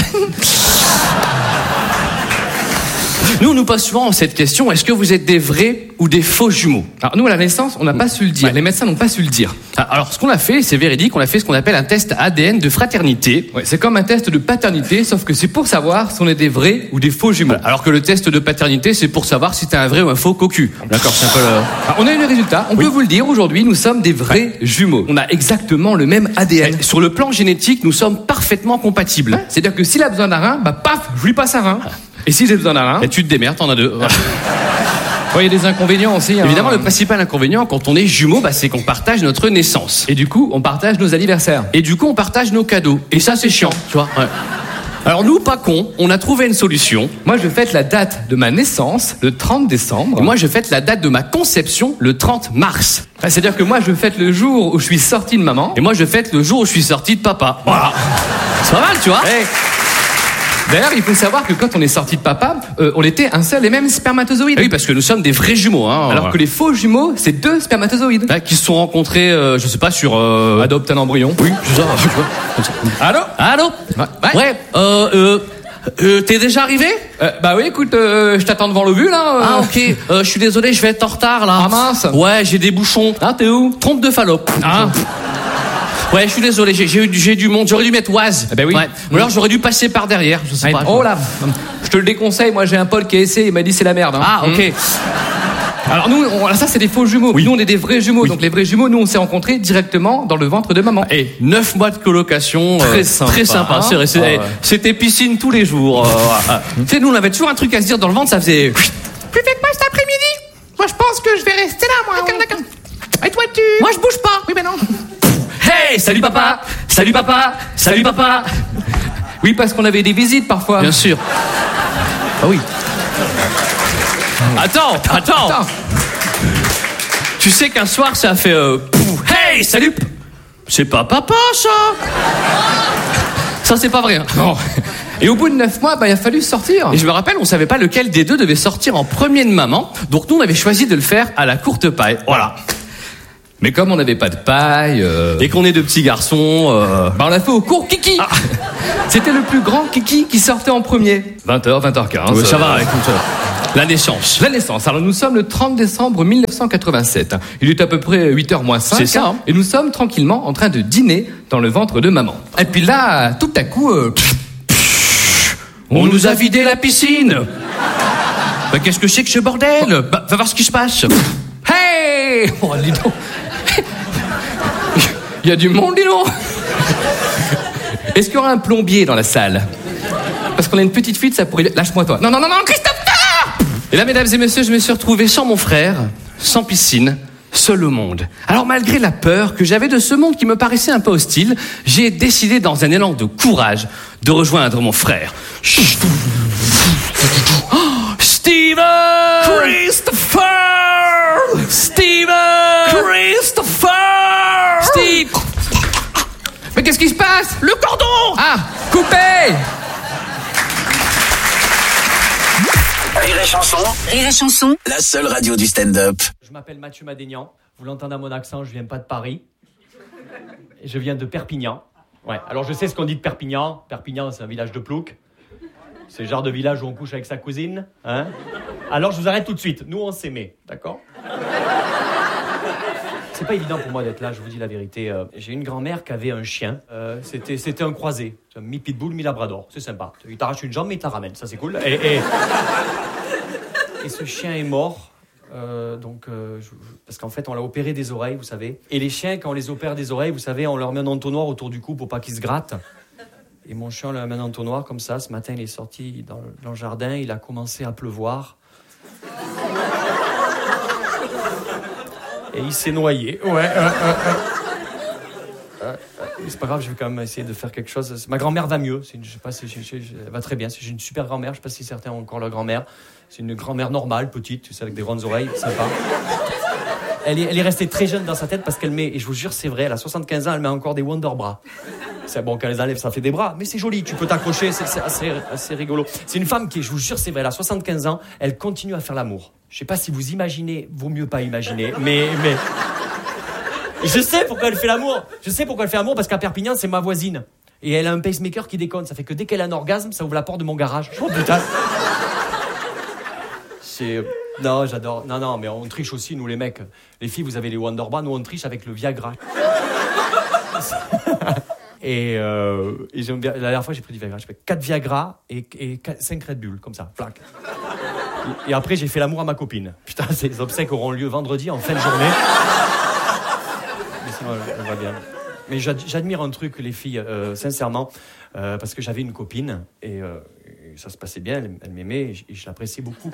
K: Nous, on nous pose souvent cette question, est-ce que vous êtes des vrais ou des faux jumeaux? Alors nous, à la naissance, on n'a pas su le dire. Ouais. Les médecins n'ont pas su le dire. Alors, ce qu'on a fait, c'est véridique, on a fait ce qu'on appelle un test A D N de fraternité. Ouais, c'est comme un test de paternité, sauf que c'est pour savoir si on est des vrais ou des faux jumeaux. Alors que le test de paternité, c'est pour savoir si t'es un vrai ou un faux cocu. D'accord, c'est un peu le... Alors, on a eu le résultat, on oui. peut vous le dire, aujourd'hui, nous sommes des vrais ouais. jumeaux. On a exactement le même A D N. Ouais. Sur le plan génétique, nous sommes parfaitement compatibles. Ouais. C'est-à-dire que s'il a besoin d'un rein, bah paf, je lui passe un rein. Et si j'ai besoin d'un rein, tu te démerdes, t'en as deux. Voilà. Il y a des inconvénients aussi. Hein. Évidemment, le principal inconvénient quand on est jumeaux, bah, c'est qu'on partage notre naissance. Et du coup, on partage nos anniversaires. Et du coup, on partage nos cadeaux. Et ça, c'est chiant, tu vois. Ouais. Alors nous, pas cons, on a trouvé une solution. Moi, je fête la date de ma naissance, le trente décembre. Et moi, je fête la date de ma conception, le trente mars. Enfin, c'est-à-dire que moi, je fête le jour où je suis sorti de maman. Et moi, je fête le jour où je suis sorti de papa. Voilà. C'est pas mal, tu vois. Hey. D'ailleurs, il faut savoir que quand on est sorti de papa, euh, on était un seul et même spermatozoïde. Oui, parce que nous sommes des vrais jumeaux, hein. Alors que les faux jumeaux, c'est deux spermatozoïdes. Là, qui se sont rencontrés, euh, je sais pas, sur euh, Adopte un embryon. Oui, c'est ça. Comme ça. Allô? Allô? Ouais. Ouais. Euh, euh, euh, t'es déjà arrivé? euh, Bah oui, écoute, euh, je t'attends devant le but, là. Euh... Ah, ok. Euh, je suis désolé, je vais être en retard, là. Ah mince. Ouais, j'ai des bouchons. Ah, t'es où? Trompe de Fallope. Ah. Ouais, je suis désolé, j'ai, j'ai, eu, j'ai du monde, j'aurais dû mettre Oise. Eh ben oui. Ouais. Ou alors j'aurais dû passer par derrière, je sais ouais. pas. Oh là, je te le déconseille, moi j'ai un pote qui a essayé, il m'a dit c'est la merde. Hein. Ah, ok. Mmh. Alors nous, on, ça c'est des faux jumeaux. Oui. Nous on est des vrais jumeaux, oui. Donc les vrais jumeaux, nous on s'est rencontrés directement dans le ventre de maman. Et neuf mois de colocation, très euh, sympa. Très sympa, hein. c'est vrai. C'est, ah ouais. C'était piscine tous les jours. Euh, tu sais, nous on avait toujours un truc à se dire dans le ventre, ça faisait... Tu fais quoi cet après-midi? Moi je pense que je vais rester là, moi. D'accord, d'accord. Et toi tu... Moi je bouge pas. Oui, mais non. Hey, salut papa, salut papa, salut papa. Oui, parce qu'on avait des visites parfois. Bien sûr. Ah oui. Attends, attends. attends. Tu sais qu'un soir ça a fait euh, hey, salut. C'est pas papa ça. Ça c'est pas vrai. Hein. Non. Et au bout de neuf mois, bah, il a fallu sortir. Et je me rappelle, on savait pas lequel des deux devait sortir en premier de maman. Donc nous, on avait choisi de le faire à la courte paille. Voilà. Mais comme on n'avait pas de paille euh... et qu'on est de petits garçons, euh... bah on l'a fait au cours Kiki. Ah. C'était le plus grand Kiki qui sortait en premier. vingt heures, vingt heures quinze. Ouais, ça va, écoute. La naissance. La naissance. Alors nous sommes le trente décembre mille neuf cent quatre-vingt-sept. Il est à peu près huit heures moins cinq.
H: C'est ça. Hein.
K: Et nous sommes tranquillement en train de dîner dans le ventre de maman. Et puis là, tout à coup, euh... on nous a vidé la piscine. Bah, qu'est-ce que c'est que ce bordel? Bah, va voir ce qui se passe. Hey! Oh, dis donc. Il y a du monde, dis donc. Est-ce qu'il y aura un plombier dans la salle? Parce qu'on a une petite fuite, ça pourrait... Lâche-moi toi. Non, non, non, non, Christophe! Et là, mesdames et messieurs, je me suis retrouvé sans mon frère, sans piscine, seul au monde. Alors, malgré la peur que j'avais de ce monde qui me paraissait un peu hostile, j'ai décidé, dans un élan de courage, de rejoindre mon frère. Oh, Steven! Christopher! Steven! Christopher! Steve! Mais qu'est-ce qui se passe? Le cordon! Ah, coupé!
C: Rire et chanson.
J: Rire et chanson.
C: La seule radio du stand-up.
H: Je m'appelle Mathieu Madénian. Vous l'entendez à mon accent, je viens pas de Paris. Je viens de Perpignan. Ouais. Alors je sais ce qu'on dit de Perpignan. Perpignan, c'est un village de plouc. C'est le genre de village où on couche avec sa cousine. Hein. Alors je vous arrête tout de suite. Nous, on s'aimait. D'accord? C'est pas évident pour moi d'être là, je vous dis la vérité. Euh, j'ai une grand-mère qui avait un chien. Euh, c'était, c'était un croisé. Un mi-pitbull, mi-labrador. C'est sympa. Il t'arrache une jambe, mais il te la ramène. Ça, c'est cool. Et, et... et ce chien est mort. Euh, donc, euh, je, je, parce qu'en fait, on l'a opéré des oreilles, vous savez. Et les chiens, quand on les opère des oreilles, vous savez, on leur met un entonnoir autour du cou pour pas qu'ils se grattent. Et mon chien, on lui a mis un entonnoir comme ça. Ce matin, il est sorti dans, dans le jardin. Il a commencé à pleuvoir. Et il s'est noyé. Ouais. Euh, euh, euh. Euh, euh, c'est pas grave, je vais quand même essayer de faire quelque chose. Ma grand-mère va mieux. C'est une, je sais pas si je, je, je, elle va très bien. J'ai une super grand-mère. Je sais pas si certains ont encore leur grand-mère. C'est une grand-mère normale, petite, tu sais, avec des grandes oreilles, sympa. Elle est, elle est restée très jeune dans sa tête parce qu'elle met, et je vous jure, c'est vrai, elle a soixante-quinze ans, elle met encore des Wonder Bras. C'est bon, quand elle les enlève, ça fait des bras, mais c'est joli, tu peux t'accrocher, c'est, c'est assez, assez rigolo. C'est une femme qui, je vous jure, c'est vrai, elle a soixante-quinze ans, elle continue à faire l'amour. Je sais pas si vous imaginez, vaut mieux pas imaginer, mais, mais... Je sais pourquoi elle fait l'amour. Je sais pourquoi elle fait l'amour, parce qu'à Perpignan, c'est ma voisine. Et elle a un pacemaker qui déconne, ça fait que dès qu'elle a un orgasme, ça ouvre la porte de mon garage. Oh putain. C'est... Non, j'adore. Non, non, mais on triche aussi, nous les mecs. Les filles, vous avez les Wonder Bras, nous on triche avec le Viagra. et, euh, et j'aime bien... La dernière fois, j'ai pris du Viagra. J'ai pris quatre Viagra et, et cinq Red Bull, comme ça, plaque. Et, et après, j'ai fait l'amour à ma copine. Putain, ces obsèques auront lieu vendredi, en fin de journée. Mais sinon, elle va bien. Mais j'admire un truc, les filles, euh, sincèrement, euh, parce que j'avais une copine et, euh, et ça se passait bien, elle, elle m'aimait et je, et je l'appréciais beaucoup.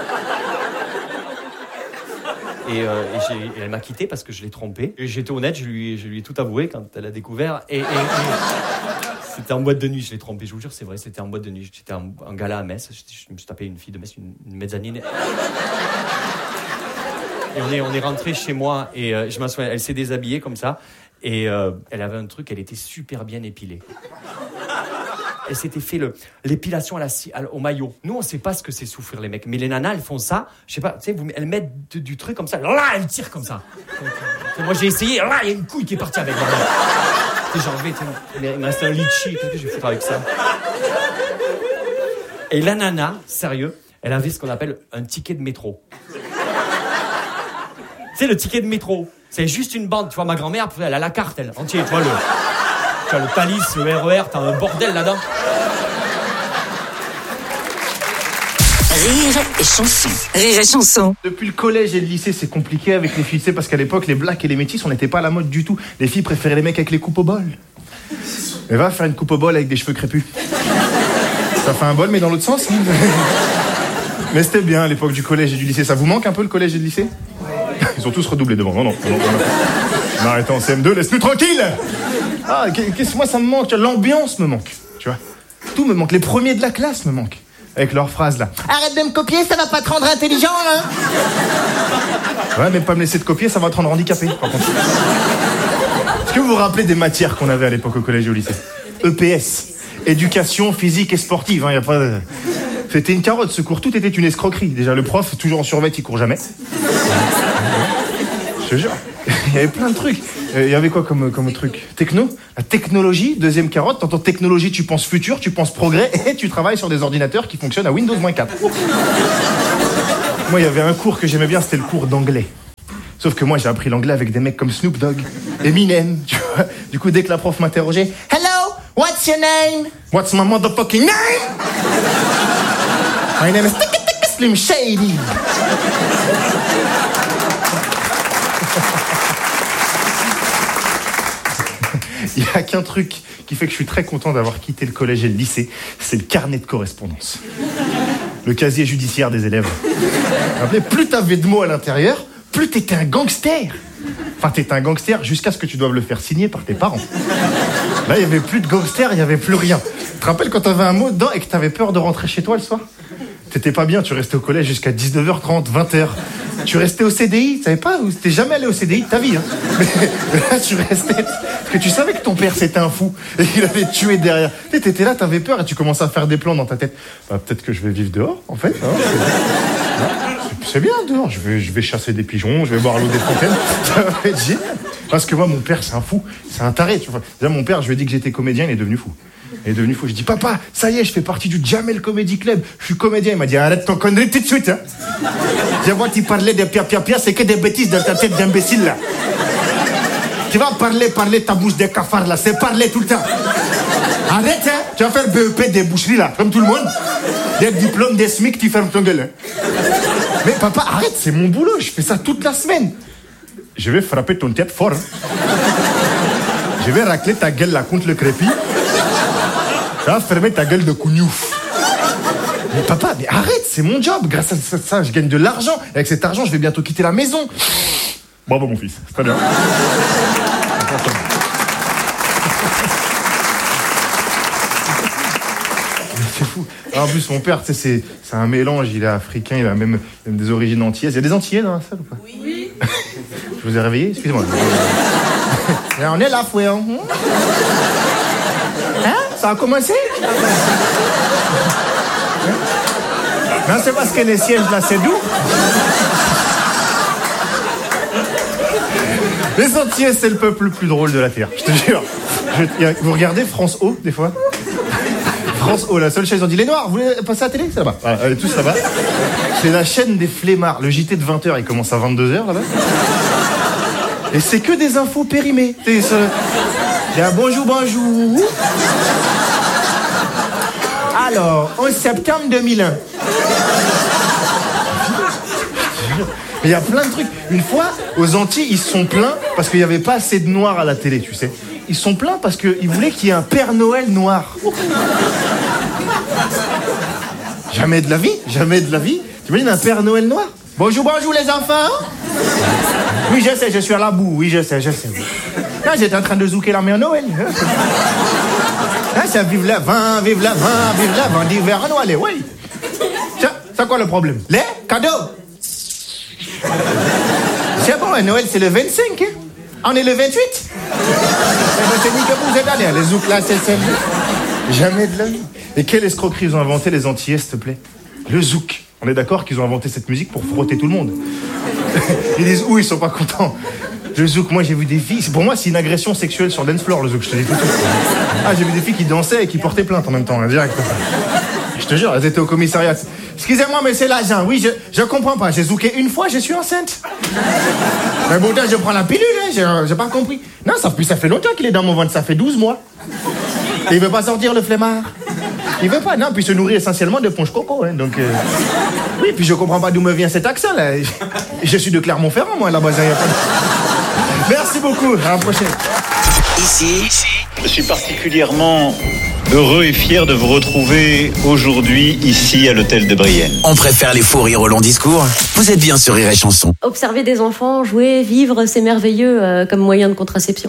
H: Et, euh, et, j'ai, et elle m'a quitté parce que je l'ai trompée. Et j'étais honnête, je lui, je lui ai tout avoué quand elle a découvert. Et, et, et c'était en boîte de nuit, je l'ai trompée, je vous jure, c'est vrai, c'était en boîte de nuit. J'étais en, en gala à Metz, je, je me suis tapé une fille de Metz, une, une mezzanine. Et on est, on est rentré chez moi et euh, je m'en souviens, elle s'est déshabillée comme ça. Et euh, elle avait un truc, elle était super bien épilée. Elle s'était fait le, l'épilation à la, à, au maillot. Nous, on sait pas ce que c'est souffrir, les mecs. Mais les nanas, elles font ça. Je sais pas, tu sais, elles mettent de, du truc comme ça. Là, elles tirent comme ça. Donc, moi, j'ai essayé. Là, il y a une couille qui est partie avec. J'ai enlevé, il me reste un litchi. Qu'est-ce que je vais foutre avec ça? Et la nana, sérieux, elle avait ce qu'on appelle un ticket de métro. Tu sais, le ticket de métro. C'est juste une bande. Tu vois, ma grand-mère, elle a la carte, elle, entière. Tu vois, le, tu vois, le Thalys, le R E R, t'as un bordel là-dedans.
J: Rire et chanson. Rire et chanson.
L: Depuis le collège et le lycée, c'est compliqué avec les filles. Tu sais, parce qu'à l'époque, les blacks et les métis, on n'était pas à la mode du tout. Les filles préféraient les mecs avec les coupes au bol. Mais va faire une coupe au bol avec des cheveux crépus. Ça fait un bol, mais dans l'autre sens. Hein. Mais c'était bien à l'époque du collège et du lycée. Ça vous manque un peu le collège et le lycée? Ils ont tous redoublé devant. Non, non, non, non, non. Non, arrête en C M deux, laisse-nous tranquille. Ah, qu'est-ce que moi ça me manque? L'ambiance me manque, tu vois. Tout me manque. Les premiers de la classe me manquent. Avec leurs phrases là.
F: Arrête de me copier, ça va pas te rendre intelligent, là.
L: Ouais, mais pas me laisser de copier, ça va te rendre handicapé, par contre. Est-ce que vous vous rappelez des matières qu'on avait à l'époque au collège et au lycée? E P S. Éducation physique et sportive, hein, y a pas de... C'était une carotte, ce cours, tout était une escroquerie. Déjà, le prof, toujours en survêt, il court jamais. Je te jure. Il y avait plein de trucs. Il y avait quoi comme, comme truc? Techno? La technologie, deuxième carotte. T'entends technologie, tu penses futur, tu penses progrès, et tu travailles sur des ordinateurs qui fonctionnent à Windows quatre. Moi, il y avait un cours que j'aimais bien, c'était le cours d'anglais. Sauf que moi, j'ai appris l'anglais avec des mecs comme Snoop Dogg, Eminem, tu vois. Du coup, dès que la prof m'interrogeait, « Hello, what's your name? What's my motherfucking name? My name is Slim Shady. » Il n'y a qu'un truc qui fait que je suis très content d'avoir quitté le collège et le lycée, c'est le carnet de correspondance. Le casier judiciaire des élèves. Rappelez, plus t'avais de mots à l'intérieur, plus t'étais un gangster. Enfin, t'étais un gangster jusqu'à ce que tu doives le faire signer par tes parents. Là, il n'y avait plus de gangster, il n'y avait plus rien. Tu te rappelles quand t'avais un mot dedans et que t'avais peur de rentrer chez toi le soir? T'étais pas bien, tu restais au collège jusqu'à dix-neuf heures trente, vingt heures. Tu restais au C D I, tu savais pas, t'es jamais allé au C D I de ta vie, hein. Mais là, tu restais, parce que tu savais que ton père c'était un fou et qu'il allait te tuer derrière. Tu t'étais là, t'avais peur et tu commençais à faire des plans dans ta tête. Bah, peut-être que je vais vivre dehors, en fait. Hein, c'est... c'est bien dehors, je vais, je vais chasser des pigeons, je vais boire l'eau des fontaines. Ça va être génial. Parce que moi, mon père, c'est un fou, c'est un taré. Tu vois. Déjà, mon père, je lui ai dit que j'étais comédien, il est devenu fou. Il est devenu fou. Je dis, papa, ça y est, je fais partie du Jamel Comedy Club. Je suis comédien. Il m'a dit, arrête ton connerie tout de suite. Hein. Je vois, tu parlais de pia pia pia, c'est que des bêtises dans ta tête d'imbécile, là. Tu vas parler, parler, ta bouche de cafard, là. C'est parler tout le temps. Arrête, hein. Tu vas faire B E P des boucheries, là, comme tout le monde. Des diplômes, des SMIC, tu fermes ton gueule. Hein. Mais papa, arrête, c'est mon boulot. Je fais ça toute la semaine. Je vais frapper ton tête fort. Hein. Je vais racler ta gueule, là, contre le crépi. Tu vas fermer ta gueule de cougnouf. Mais papa, mais arrête, c'est mon job. Grâce à ça, je gagne de l'argent. Et avec cet argent, je vais bientôt quitter la maison. Bravo, mon fils. C'est très bien. C'est fou. En plus, mon père, tu sais, c'est, c'est un mélange. Il est africain, il a même, même des origines antillaises. Il y a des Antillais dans la salle ou pas? Oui. Je vous ai réveillé? Excusez-moi. Et on est là, fouet. Hein, hein? Ça a commencé? Non, c'est parce que les sièges là, c'est doux. Les Antillais, c'est le peuple le plus drôle de la Terre, je te jure. Je, vous regardez France O, des fois? France O, la seule chaîne, ils ont dit, les Noirs, vous voulez passer à la télé? C'est là-bas. Voilà, allez, tous là-bas. C'est la chaîne des flemmards. Le J T de vingt heures, il commence à vingt-deux heures, là-bas. Et c'est que des infos périmées. Il y a bonjour, bonjour. Alors, onze septembre deux mille un. Mais il y a plein de trucs. Une fois, aux Antilles, ils se sont plaints parce qu'il n'y avait pas assez de noirs à la télé, tu sais. Ils se sont plaints parce qu'ils voulaient qu'il y ait un Père Noël noir. Jamais de la vie, jamais de la vie. Tu imagines un Père Noël noir? Bonjour, bonjour les enfants. Oui, je sais, je suis à la boue. Oui, je sais, je sais. Là, j'étais en train de zouker la mère Noël. Là, ça vive la vin, vive la vin, vive la vin d'hiver à Noël. Oui. Tiens, c'est quoi le problème? Les cadeaux. C'est bon, Noël, c'est le vingt-cinq. Hein? On est le vingt-huit. C'est ni que vous êtes allés. Les zouks là, c'est celle. Jamais de la vie. Et quelle escroquerie ils ont inventé les Antillais, s'il te plaît? Le zouk. On est d'accord qu'ils ont inventé cette musique pour frotter tout le monde. Ils disent, où ils sont pas contents. Le zouk, moi j'ai vu des filles, pour moi c'est une agression sexuelle sur dance floor le zouk, je te dis tout de suite. Ah, j'ai vu des filles qui dansaient et qui portaient plainte en même temps, hein, direct. Je te jure, elles étaient au commissariat. Excusez-moi, mais c'est l'agent, oui, je, je comprends pas, j'ai zouké une fois, je suis enceinte. Mais bon, je prends la pilule, hein, j'ai, j'ai pas compris. Non, ça, ça fait longtemps qu'il est dans mon ventre, ça fait douze mois. Et il veut pas sortir le flemmard. Il veut pas, non, puis il se nourrit essentiellement de ponche coco, hein, donc... Euh... Oui, puis je comprends pas d'où me vient cet accent, là. Je suis de Clermont-Ferrand, moi, là-bas, il y a pas de... Merci beaucoup, à la prochaine.
C: Ici,
M: je suis particulièrement heureux et fier de vous retrouver aujourd'hui, ici, à l'hôtel de Brienne.
C: On préfère les faux rires au long discours. Vous êtes bien sur Rire et Chanson.
N: Observer des enfants jouer, vivre, c'est merveilleux euh, comme moyen de contraception.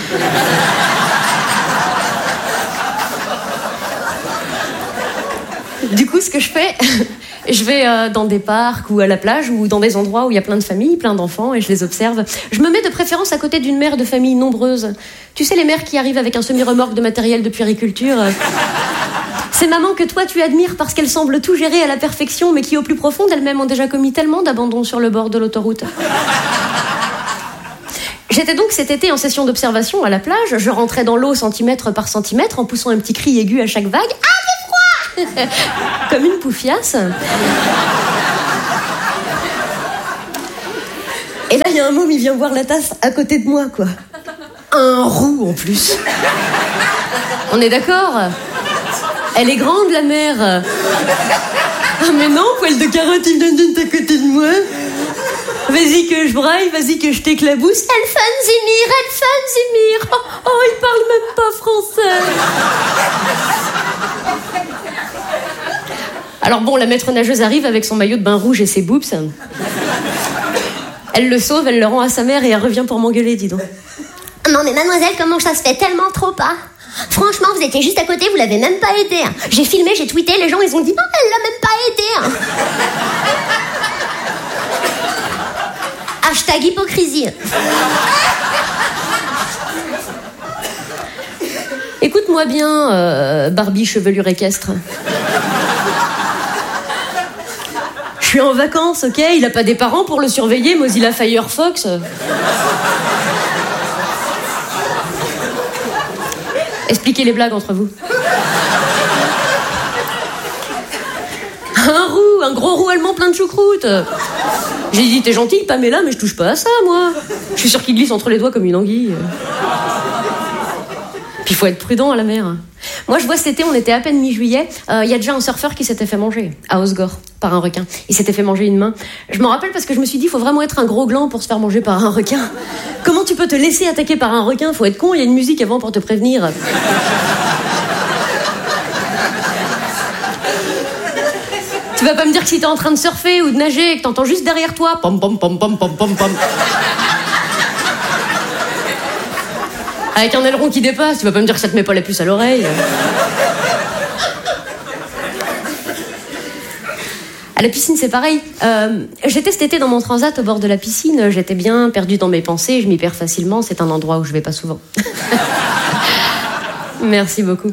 N: Du coup, ce que je fais, je vais euh, dans des parcs ou à la plage ou dans des endroits où il y a plein de familles, plein d'enfants, et je les observe. Je me mets de préférence à côté d'une mère de famille nombreuse. Tu sais, les mères qui arrivent avec un semi-remorque de matériel de puériculture. Euh... Ces mamans que toi tu admires parce qu'elles semblent tout gérer à la perfection, mais qui au plus profond d'elles-mêmes ont déjà commis tellement d'abandons sur le bord de l'autoroute. J'étais donc cet été en session d'observation à la plage. Je rentrais dans l'eau centimètre par centimètre en poussant un petit cri aigu à chaque vague. Ah, j'ai froid. Comme une poufiasse. Et là, il y a un môme, il vient voir la tasse à côté de moi, quoi. Un roux, en plus. On est d'accord? Elle est grande, la mer. Ah, mais non, poil de carotte, il donne à côté de moi. Vas-y que je braille, vas-y que je t'éclabousse. Elfan Zimir, Elfan Zimir. Oh, oh, il parle même pas français. Alors bon, la maître nageuse arrive avec son maillot de bain rouge et ses boobs. Elle le sauve, elle le rend à sa mère et elle revient pour m'engueuler, dis donc.
O: Non mais mademoiselle, comment ça se fait tellement trop pas? Franchement, vous étiez juste à côté, vous l'avez même pas aidé. Hein. J'ai filmé, j'ai tweeté, les gens ils ont dit non, elle l'a même pas aidé. Hein. Hashtag hypocrisie.
N: Écoute-moi bien, euh, Barbie chevelure équestre. Je suis en vacances, ok? Il a pas des parents pour le surveiller, Mozilla Firefox. Expliquez les blagues entre vous. Un roux, un gros roux allemand plein de choucroute. J'ai dit, t'es gentille, Pamela, mais je touche pas à ça, moi. Je suis sûre qu'il glisse entre les doigts comme une anguille. Puis il faut être prudent à la mer. Moi, je vois cet été, on était à peine mi-juillet. Il euh, y a déjà un surfeur qui s'était fait manger à Osgore par un requin. Il s'était fait manger une main. Je m'en rappelle parce que je me suis dit, il faut vraiment être un gros gland pour se faire manger par un requin. Comment tu peux te laisser attaquer par un requin? Faut être con, il y a une musique avant pour te prévenir. Tu vas pas me dire que si t'es en train de surfer ou de nager et que t'entends juste derrière toi pom pom pom pom pom pom pom avec un aileron qui dépasse, tu vas pas me dire que ça te met pas la puce à l'oreille. À la piscine, c'est pareil. Euh, j'étais cet été dans mon transat au bord de la piscine. J'étais bien perdue dans mes pensées. Je m'y perds facilement. C'est un endroit où je vais pas souvent. Merci beaucoup.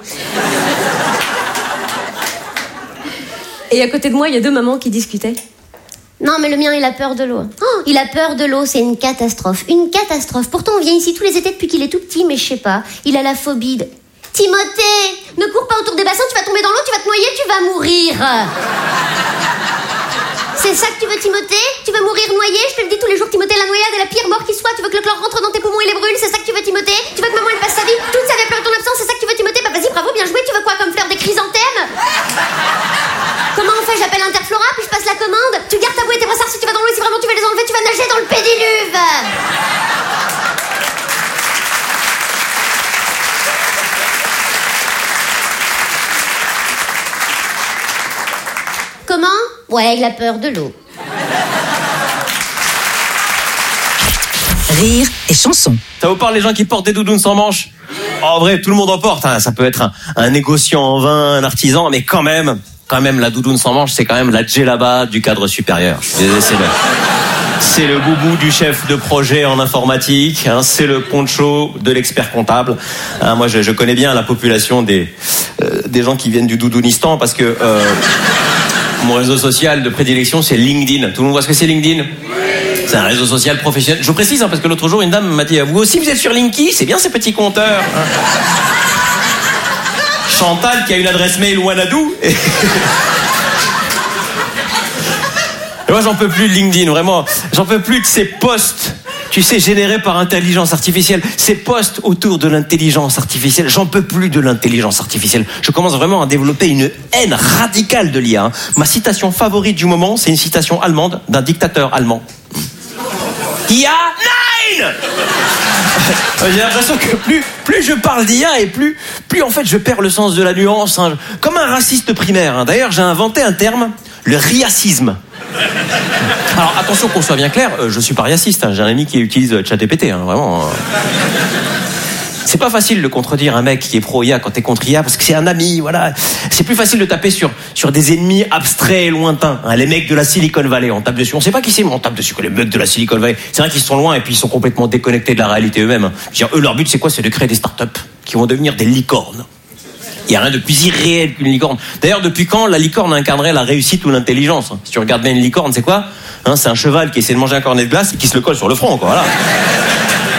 N: Et à côté de moi, il y a deux mamans qui discutaient.
O: Non, mais le mien, il a peur de l'eau. Oh, il a peur de l'eau, c'est une catastrophe. Une catastrophe. Pourtant, on vient ici tous les étés depuis qu'il est tout petit, mais je sais pas. Il a la phobie de... Timothée, ne cours pas autour des bassins, tu vas tomber dans l'eau, tu vas te noyer, tu vas mourir. C'est ça que tu veux, Timothée? Tu veux mourir noyé? Je te le dis tous les jours, Timothée, la noyade est la pire mort qui soit. Tu veux que le chlore rentre dans tes poumons et les brûle? C'est ça que tu veux, Timothée? Tu veux que maman, elle passe sa vie toute sa vie à pleurer ton absence? C'est ça que tu veux, Timothée? Bah vas-y, bravo, bien joué. Tu veux quoi comme fleur? Des chrysanthèmes? Comment on fait? J'appelle Interflora, puis je passe la commande. Tu gardes ta bouée et tes brossards si tu vas dans l'eau, et si vraiment tu veux les enlever, tu vas nager dans le pédiluve. Comment? Ouais, il a peur de l'eau.
C: Rire et chanson.
P: Ça vous parle les gens qui portent des doudounes sans manches? En vrai, tout le monde en porte. Hein. Ça peut être un, un négociant en vin, un artisan, mais quand même, quand même, la doudoune sans manches, c'est quand même la djellaba du cadre supérieur. Je suis désolé, c'est le, c'est le boubou du chef de projet en informatique. Hein, c'est le poncho de l'expert comptable. Hein, moi, je, je connais bien la population des euh, des gens qui viennent du doudounistan parce que euh, mon réseau social de prédilection, c'est LinkedIn. Tout le monde voit ce que c'est LinkedIn? C'est un réseau social professionnel. Je vous précise, hein, parce que l'autre jour, une dame m'a dit, vous aussi, vous êtes sur Linky? C'est bien ces petits compteurs. Hein. Chantal, qui a une adresse mail Wanadoo. Et... et moi, j'en peux plus de LinkedIn, vraiment. J'en peux plus de ces posts, tu sais, générés par intelligence artificielle. Ces posts autour de l'intelligence artificielle. J'en peux plus de l'intelligence artificielle. Je commence vraiment à développer une haine radicale de l'I A. Hein. Ma citation favorite du moment, c'est une citation allemande d'un dictateur allemand. I A nine. J'ai l'impression que plus, plus je parle d'I A et plus, plus en fait je perds le sens de la nuance. Hein. Comme un raciste primaire. Hein. D'ailleurs, j'ai inventé un terme, le riacisme. Alors attention qu'on soit bien clair, euh, je suis pas riaciste. Hein. J'ai un ami qui utilise ChatGPT, hein, vraiment. Hein. C'est pas facile de contredire un mec qui est pro-I A quand t'es contre I A parce que c'est un ami, voilà. C'est plus facile de taper sur, sur des ennemis abstraits et lointains. Hein, les mecs de la Silicon Valley, on tape dessus. On sait pas qui c'est, mais on tape dessus. Les mecs de la Silicon Valley, c'est vrai qu'ils sont loin et puis ils sont complètement déconnectés de la réalité eux-mêmes. Hein. Je veux dire, eux, leur but, c'est quoi? C'est de créer des startups qui vont devenir des licornes. Il n'y a rien de plus irréel qu'une licorne. D'ailleurs, depuis quand la licorne incarnerait la réussite ou l'intelligence? Si tu regardes bien une licorne, c'est quoi? Hein, c'est un cheval qui essaie de manger un cornet de glace et qui se le colle sur le front, quoi. Voilà.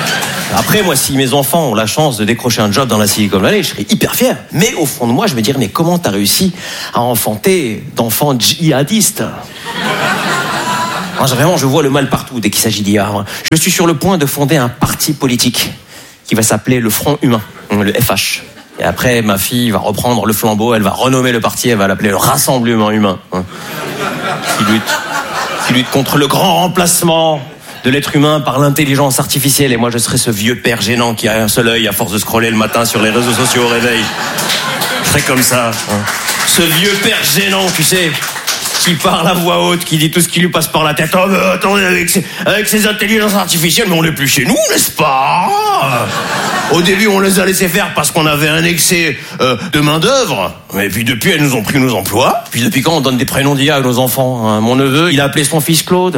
P: Après, moi, si mes enfants ont la chance de décrocher un job dans la Silicon Valley, je serais hyper fier. Mais au fond de moi, je me dirais, mais comment t'as réussi à enfanter d'enfants djihadistes? Moi, vraiment, je vois le mal partout dès qu'il s'agit d'I A. Je suis sur le point de fonder un parti politique qui va s'appeler le Front Humain, le F H. Et après, ma fille va reprendre le flambeau, elle va renommer le parti, elle va l'appeler le Rassemblement Humain. Hein, qui lutte, qui lutte contre le grand remplacement de l'être humain par l'intelligence artificielle. Et moi, je serai ce vieux père gênant qui a un seul œil à force de scroller le matin sur les réseaux sociaux au réveil. Je serai comme ça. Hein. Ce vieux père gênant, tu sais, qui parle à voix haute, qui dit tout ce qui lui passe par la tête. Oh, mais attendez, avec ces, avec ces intelligences artificielles, mais on n'est plus chez nous, n'est-ce pas? Au début, on les a laissés faire parce qu'on avait un excès euh, de main-d'œuvre. Mais puis depuis, elles nous ont pris nos emplois. Puis depuis quand on donne des prénoms d'I A à nos enfants, hein? Mon neveu, il a appelé son fils Claude.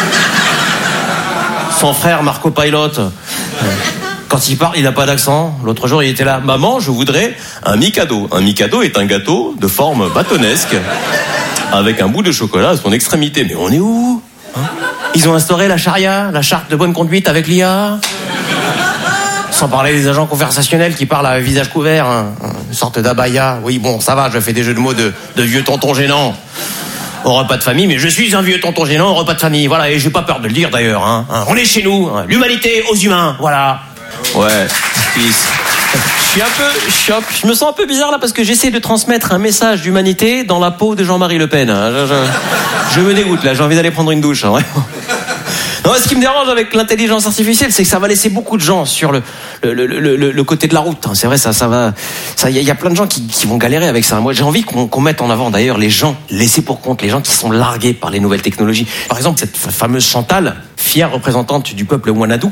P: Son frère, Marco Pilot. Quand il parle, il n'a pas d'accent. L'autre jour, il était là. Maman, je voudrais un Mikado. Un Mikado est un gâteau de forme bâtonnesque, avec un bout de chocolat à son extrémité. Mais on est où, hein? Ils ont instauré la charia, la charte de bonne conduite avec l'I A. Sans parler des agents conversationnels qui parlent à visage couvert, hein. Une sorte d'abaya. Oui, bon, ça va, je fais des jeux de mots de, de vieux tonton gênant au repas de famille, mais je suis un vieux tonton gênant au repas de famille. Voilà, et j'ai pas peur de le dire d'ailleurs. Hein. On est chez nous, hein. L'humanité aux humains, voilà. Ouais, peace. Je suis un peu, je, suis un, je me sens un peu bizarre là parce que j'essaie de transmettre un message d'humanité dans la peau de Jean-Marie Le Pen. Je, je, je me dégoûte là, j'ai envie d'aller prendre une douche. Hein, non, ce qui me dérange avec l'intelligence artificielle, c'est que ça va laisser beaucoup de gens sur le, le, le, le, le côté de la route. C'est vrai, ça, ça va. Il y, y a plein de gens qui, qui vont galérer avec ça. Moi, j'ai envie qu'on qu'on mette en avant d'ailleurs les gens laissés pour compte, les gens qui sont largués par les nouvelles technologies. Par exemple, cette fameuse Chantal, fière représentante du peuple Wanadou.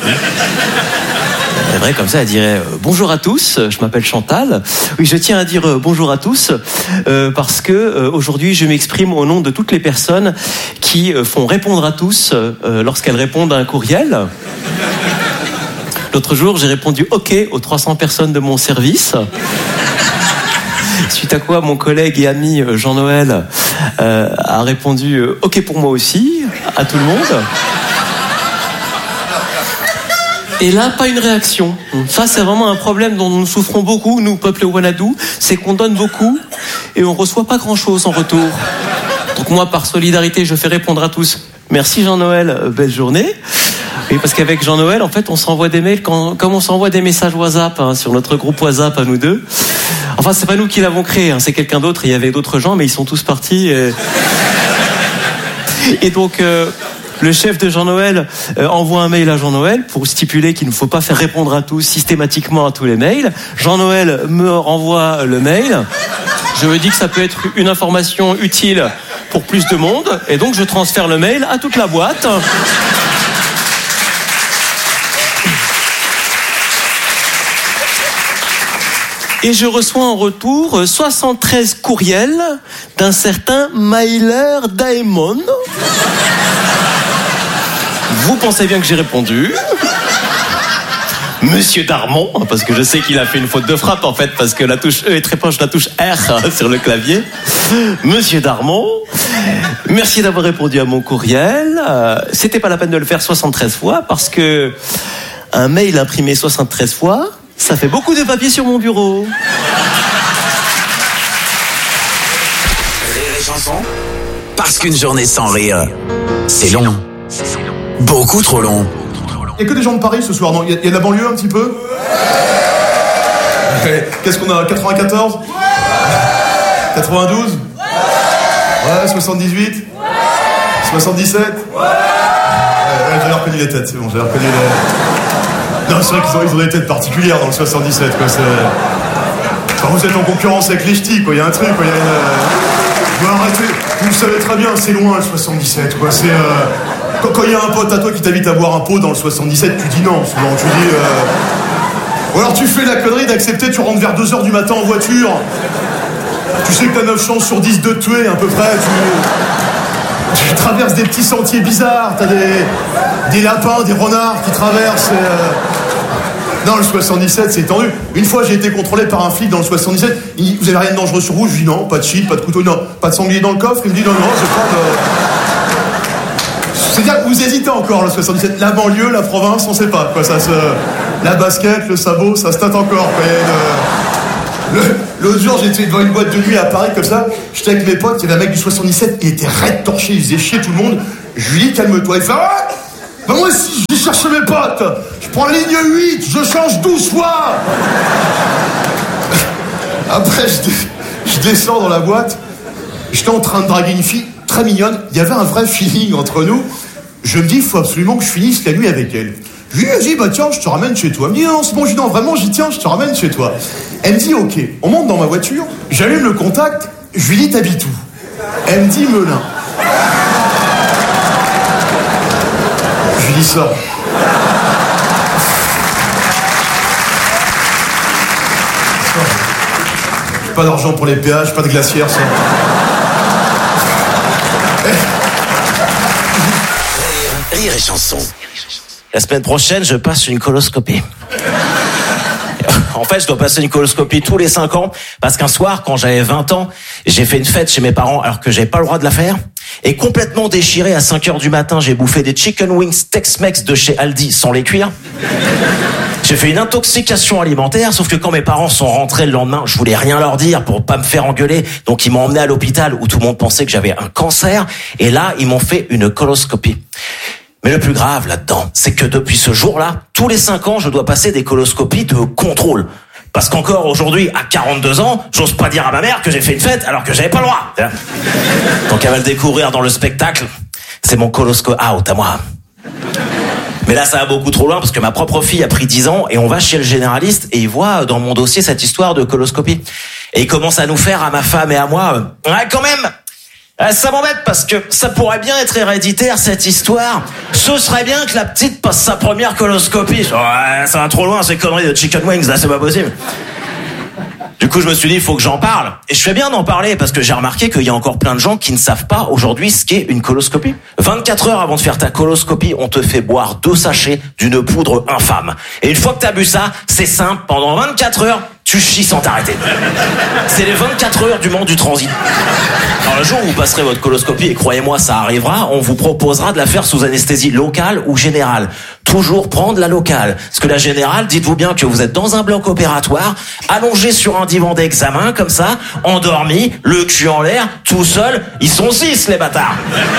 P: C'est vrai, comme ça, elle dirait euh, bonjour à tous, je m'appelle Chantal. Oui, je tiens à dire euh, bonjour à tous euh, parce que euh, aujourd'hui, je m'exprime au nom de toutes les personnes qui euh, font répondre à tous euh, lorsqu'elles répondent à un courriel. L'autre jour, j'ai répondu OK aux trois cents personnes de mon service. Suite à quoi, mon collègue et ami Jean-Noël euh, a répondu euh, OK pour moi aussi, à tout le monde. Et là, pas une réaction. Ça, c'est vraiment un problème dont nous souffrons beaucoup, nous, peuple Wanadou, c'est qu'on donne beaucoup et on reçoit pas grand-chose en retour. Donc moi, par solidarité, je fais répondre à tous. Merci Jean-Noël, belle journée. Oui, parce qu'avec Jean-Noël, en fait, on s'envoie des mails quand, comme on s'envoie des messages WhatsApp hein, sur notre groupe WhatsApp à nous deux. Enfin, c'est pas nous qui l'avons créé, hein, c'est quelqu'un d'autre. Il y avait d'autres gens, mais ils sont tous partis. Et, et donc... Euh... Le chef de Jean-Noël euh, envoie un mail à Jean-Noël pour stipuler qu'il ne faut pas faire répondre à tous systématiquement à tous les mails. Jean-Noël me renvoie le mail. Je me dis que ça peut être une information utile pour plus de monde. Et donc je transfère le mail à toute la boîte. Et je reçois en retour soixante-treize courriels d'un certain Myler Daemon. Vous pensez bien que j'ai répondu. Monsieur Darmon, parce que je sais qu'il a fait une faute de frappe en fait, parce que la touche E est très proche de la touche R sur le clavier. Monsieur Darmon, merci d'avoir répondu à mon courriel. Euh, c'était pas la peine de le faire soixante-treize fois, parce que un mail imprimé soixante-treize fois, ça fait beaucoup de papier sur mon bureau.
C: Rire et chanson, parce qu'une journée sans rire, c'est long. Beaucoup trop long.
L: Il n'y a que des gens de Paris ce soir, non? Il y, y a de la banlieue un petit peu? Ouais. Qu'est-ce qu'on a? quatre-vingt-quatorze? Ouais. quatre-vingt-douze? Ouais. Ouais, soixante-dix-huit? Ouais. soixante-dix-sept? Ouais. Ouais, j'avais reconnu les têtes, c'est bon, j'avais reconnu les... Non, c'est vrai qu'ils ont, ils ont des têtes particulières dans le soixante-dix-sept, quoi, c'est... Enfin, vous êtes en concurrence avec les ch'tis, quoi, il y a un truc, quoi, il y a une... Bon, arrêtez, vous le savez très bien, c'est loin le soixante-dix-sept, quoi, c'est... Euh... Quand il y a un pote à toi qui t'invite à boire un pot dans le soixante-dix-sept, tu dis non, souvent, tu dis... Euh... Ou alors tu fais la connerie d'accepter, tu rentres vers deux heures du matin en voiture, tu sais que t'as neuf chances sur dix de te tuer, à peu près, tu... Tu traverses des petits sentiers bizarres, t'as des, des lapins, des renards qui traversent... Et, euh... Non, le soixante-dix-sept, c'est tendu. Une fois, j'ai été contrôlé par un flic dans le soixante-dix-sept. Il dit, vous avez rien de dangereux sur vous? Je dis non, pas de shit, pas de couteau, non. Pas de sanglier dans le coffre? Il me dit non, non, j'ai pas de...
Q: C'est-à-dire que vous hésitez encore, le soixante-dix-sept. La banlieue, la province, on sait pas, quoi. Ça se... La basket, le sabot, ça se tâte encore, quoi. Le... Le... L'autre jour, j'étais devant une boîte de nuit à Paris, comme ça. J'étais avec mes potes, il y avait un mec du soixante-dix-sept, il était raide torché, il faisait chier tout le monde. Je lui dis, calme-toi. Il fait, ah ben moi aussi, je vais chercher mes potes. Je prends la ligne huit, je change douze fois. Après, je, dé... je descends dans la boîte. J'étais en train de draguer une fille très mignonne. Il y avait un vrai feeling entre nous. Je me dis, il faut absolument que je finisse la nuit avec elle. Je lui dis, vas-y, bah tiens, je te ramène chez toi. Elle me dit, non, c'est bon, je dis, non, vraiment, j'y tiens, je te ramène chez toi. Elle me dit, ok. On monte dans ma voiture, j'allume le contact, je lui dis, t'habites où? Elle me dit, Melun. Je lui dis ça. Pas d'argent pour les péages, pas de glacière, ça.
P: Rire et chanson. La semaine prochaine, je passe une coloscopie. En fait, je dois passer une coloscopie tous les cinq ans parce qu'un soir, quand j'avais vingt ans, j'ai fait une fête chez mes parents alors que j'avais pas le droit de la faire. Et complètement déchiré, à cinq heures du matin, j'ai bouffé des chicken wings Tex-Mex de chez Aldi sans les cuire. J'ai fait une intoxication alimentaire, sauf que quand mes parents sont rentrés le lendemain, je voulais rien leur dire pour pas me faire engueuler. Donc ils m'ont emmené à l'hôpital où tout le monde pensait que j'avais un cancer. Et là, ils m'ont fait une coloscopie. Mais le plus grave là-dedans, c'est que depuis ce jour-là, tous les cinq ans, je dois passer des coloscopies de contrôle. Parce qu'encore aujourd'hui, à quarante-deux ans, j'ose pas dire à ma mère que j'ai fait une fête alors que j'avais pas le droit. Donc elle va le découvrir dans le spectacle. C'est mon colosco out à moi. Mais là, ça va beaucoup trop loin parce que ma propre fille a pris dix ans et on va chez le généraliste et il voit dans mon dossier cette histoire de coloscopie. Et il commence à nous faire, à ma femme et à moi, euh, ouais, quand même, euh, ça m'embête parce que ça pourrait bien être héréditaire cette histoire. Ce serait bien que la petite passe sa première coloscopie. Ouais, ça va trop loin ces conneries de chicken wings là, c'est pas possible. Du coup, je me suis dit, il faut que j'en parle. Et je fais bien d'en parler parce que j'ai remarqué qu'il y a encore plein de gens qui ne savent pas aujourd'hui ce qu'est une coloscopie. vingt-quatre heures avant de faire ta coloscopie, on te fait boire deux sachets d'une poudre infâme. Et une fois que t'as bu ça, c'est simple, pendant vingt-quatre heures, tu chies sans t'arrêter. C'est les vingt-quatre heures du monde du transit. Alors le jour où vous passerez votre coloscopie, et croyez-moi, ça arrivera, on vous proposera de la faire sous anesthésie locale ou générale. Toujours prendre la locale. Parce que la générale, dites-vous bien que vous êtes dans un bloc opératoire, allongé sur un divan d'examen, comme ça, endormi, le cul en l'air, tout seul. Ils sont six, les bâtards.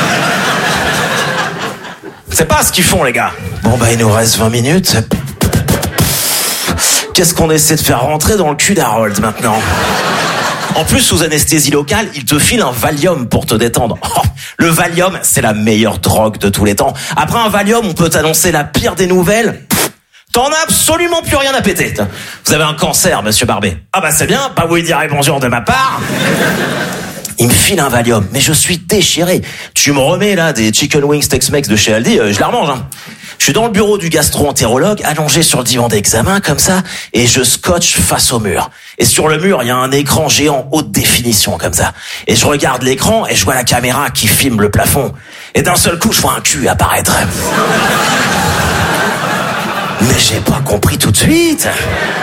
P: C'est pas ce qu'ils font, les gars. Bon, bah, il nous reste vingt minutes. Qu'est-ce qu'on essaie de faire rentrer dans le cul d'Harold, maintenant? En plus, sous anesthésie locale, il te file un Valium pour te détendre. Oh, le Valium, c'est la meilleure drogue de tous les temps. Après un Valium, on peut t'annoncer la pire des nouvelles. Pff, t'en as absolument plus rien à péter. Vous avez un cancer, monsieur Barbet. Ah bah c'est bien, pas vous lui direz bonjour de ma part. Il me file un Valium, mais je suis déchiré. Tu me remets là des chicken wings Tex-Mex de chez Aldi, euh, je la remange. Hein. Je suis dans le bureau du gastro-entérologue, allongé sur le divan d'examen, comme ça, et je scotche face au mur. Et sur le mur, il y a un écran géant haute définition, comme ça. Et je regarde l'écran, et je vois la caméra qui filme le plafond. Et d'un seul coup, je vois un cul apparaître. Mais j'ai pas compris tout de suite.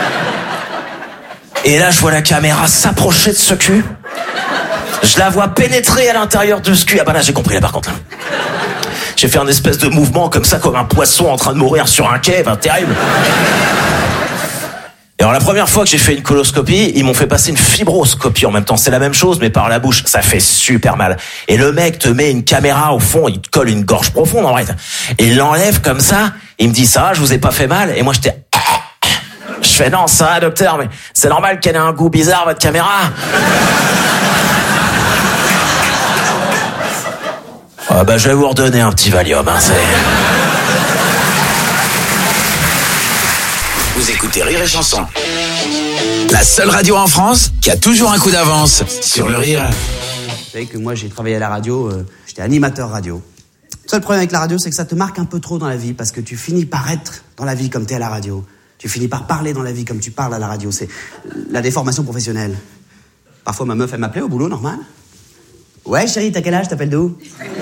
P: Et là, je vois la caméra s'approcher de ce cul. Je la vois pénétrer à l'intérieur de ce cul. Ah bah là, j'ai compris là, par contre. J'ai fait un espèce de mouvement comme ça, comme un poisson en train de mourir sur un quai, ben, terrible. Et alors la première fois que j'ai fait une coloscopie, ils m'ont fait passer une fibroscopie en même temps. C'est la même chose, mais par la bouche. Ça fait super mal. Et le mec te met une caméra au fond, il te colle une gorge profonde en vrai. Et il l'enlève comme ça, il me dit ça, je vous ai pas fait mal. Et moi j'étais... Je fais non, ça va docteur, mais c'est normal qu'elle ait un goût bizarre, votre caméra. Ah bah je vais vous redonner un petit Valium, hein, c'est...
C: Vous écoutez Rire et Chanson. La seule radio en France qui a toujours un coup d'avance sur le rire.
R: Vous savez que moi j'ai travaillé à la radio, euh, j'étais animateur radio. Le seul problème avec la radio, c'est que ça te marque un peu trop dans la vie, parce que tu finis par être dans la vie comme t'es à la radio. Tu finis par parler dans la vie comme tu parles à la radio. C'est la déformation professionnelle. Parfois ma meuf, elle m'appelait au boulot, normal. Ouais chérie, t'as quel âge, t'appelles d'où?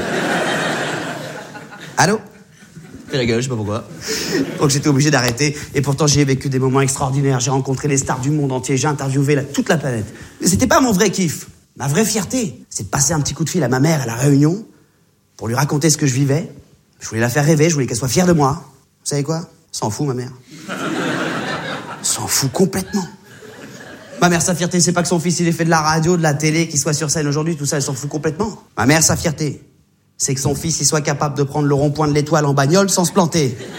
R: Allô? Fais la gueule, je sais pas pourquoi. Donc j'étais obligé d'arrêter. Et pourtant j'ai vécu des moments extraordinaires. J'ai rencontré les stars du monde entier. J'ai interviewé la, toute la planète. Mais c'était pas mon vrai kiff. Ma vraie fierté, c'est de passer un petit coup de fil à ma mère à la Réunion pour lui raconter ce que je vivais. Je voulais la faire rêver, je voulais qu'elle soit fière de moi. Vous savez quoi? S'en fout, ma mère. S'en fout complètement. Ma mère, sa fierté, c'est pas que son fils, il ait fait de la radio, de la télé, qu'il soit sur scène aujourd'hui, tout ça, elle s'en fout complètement. Ma mère, sa fierté, c'est que son fils, il soit capable de prendre le rond-point de l'Étoile en bagnole sans se planter.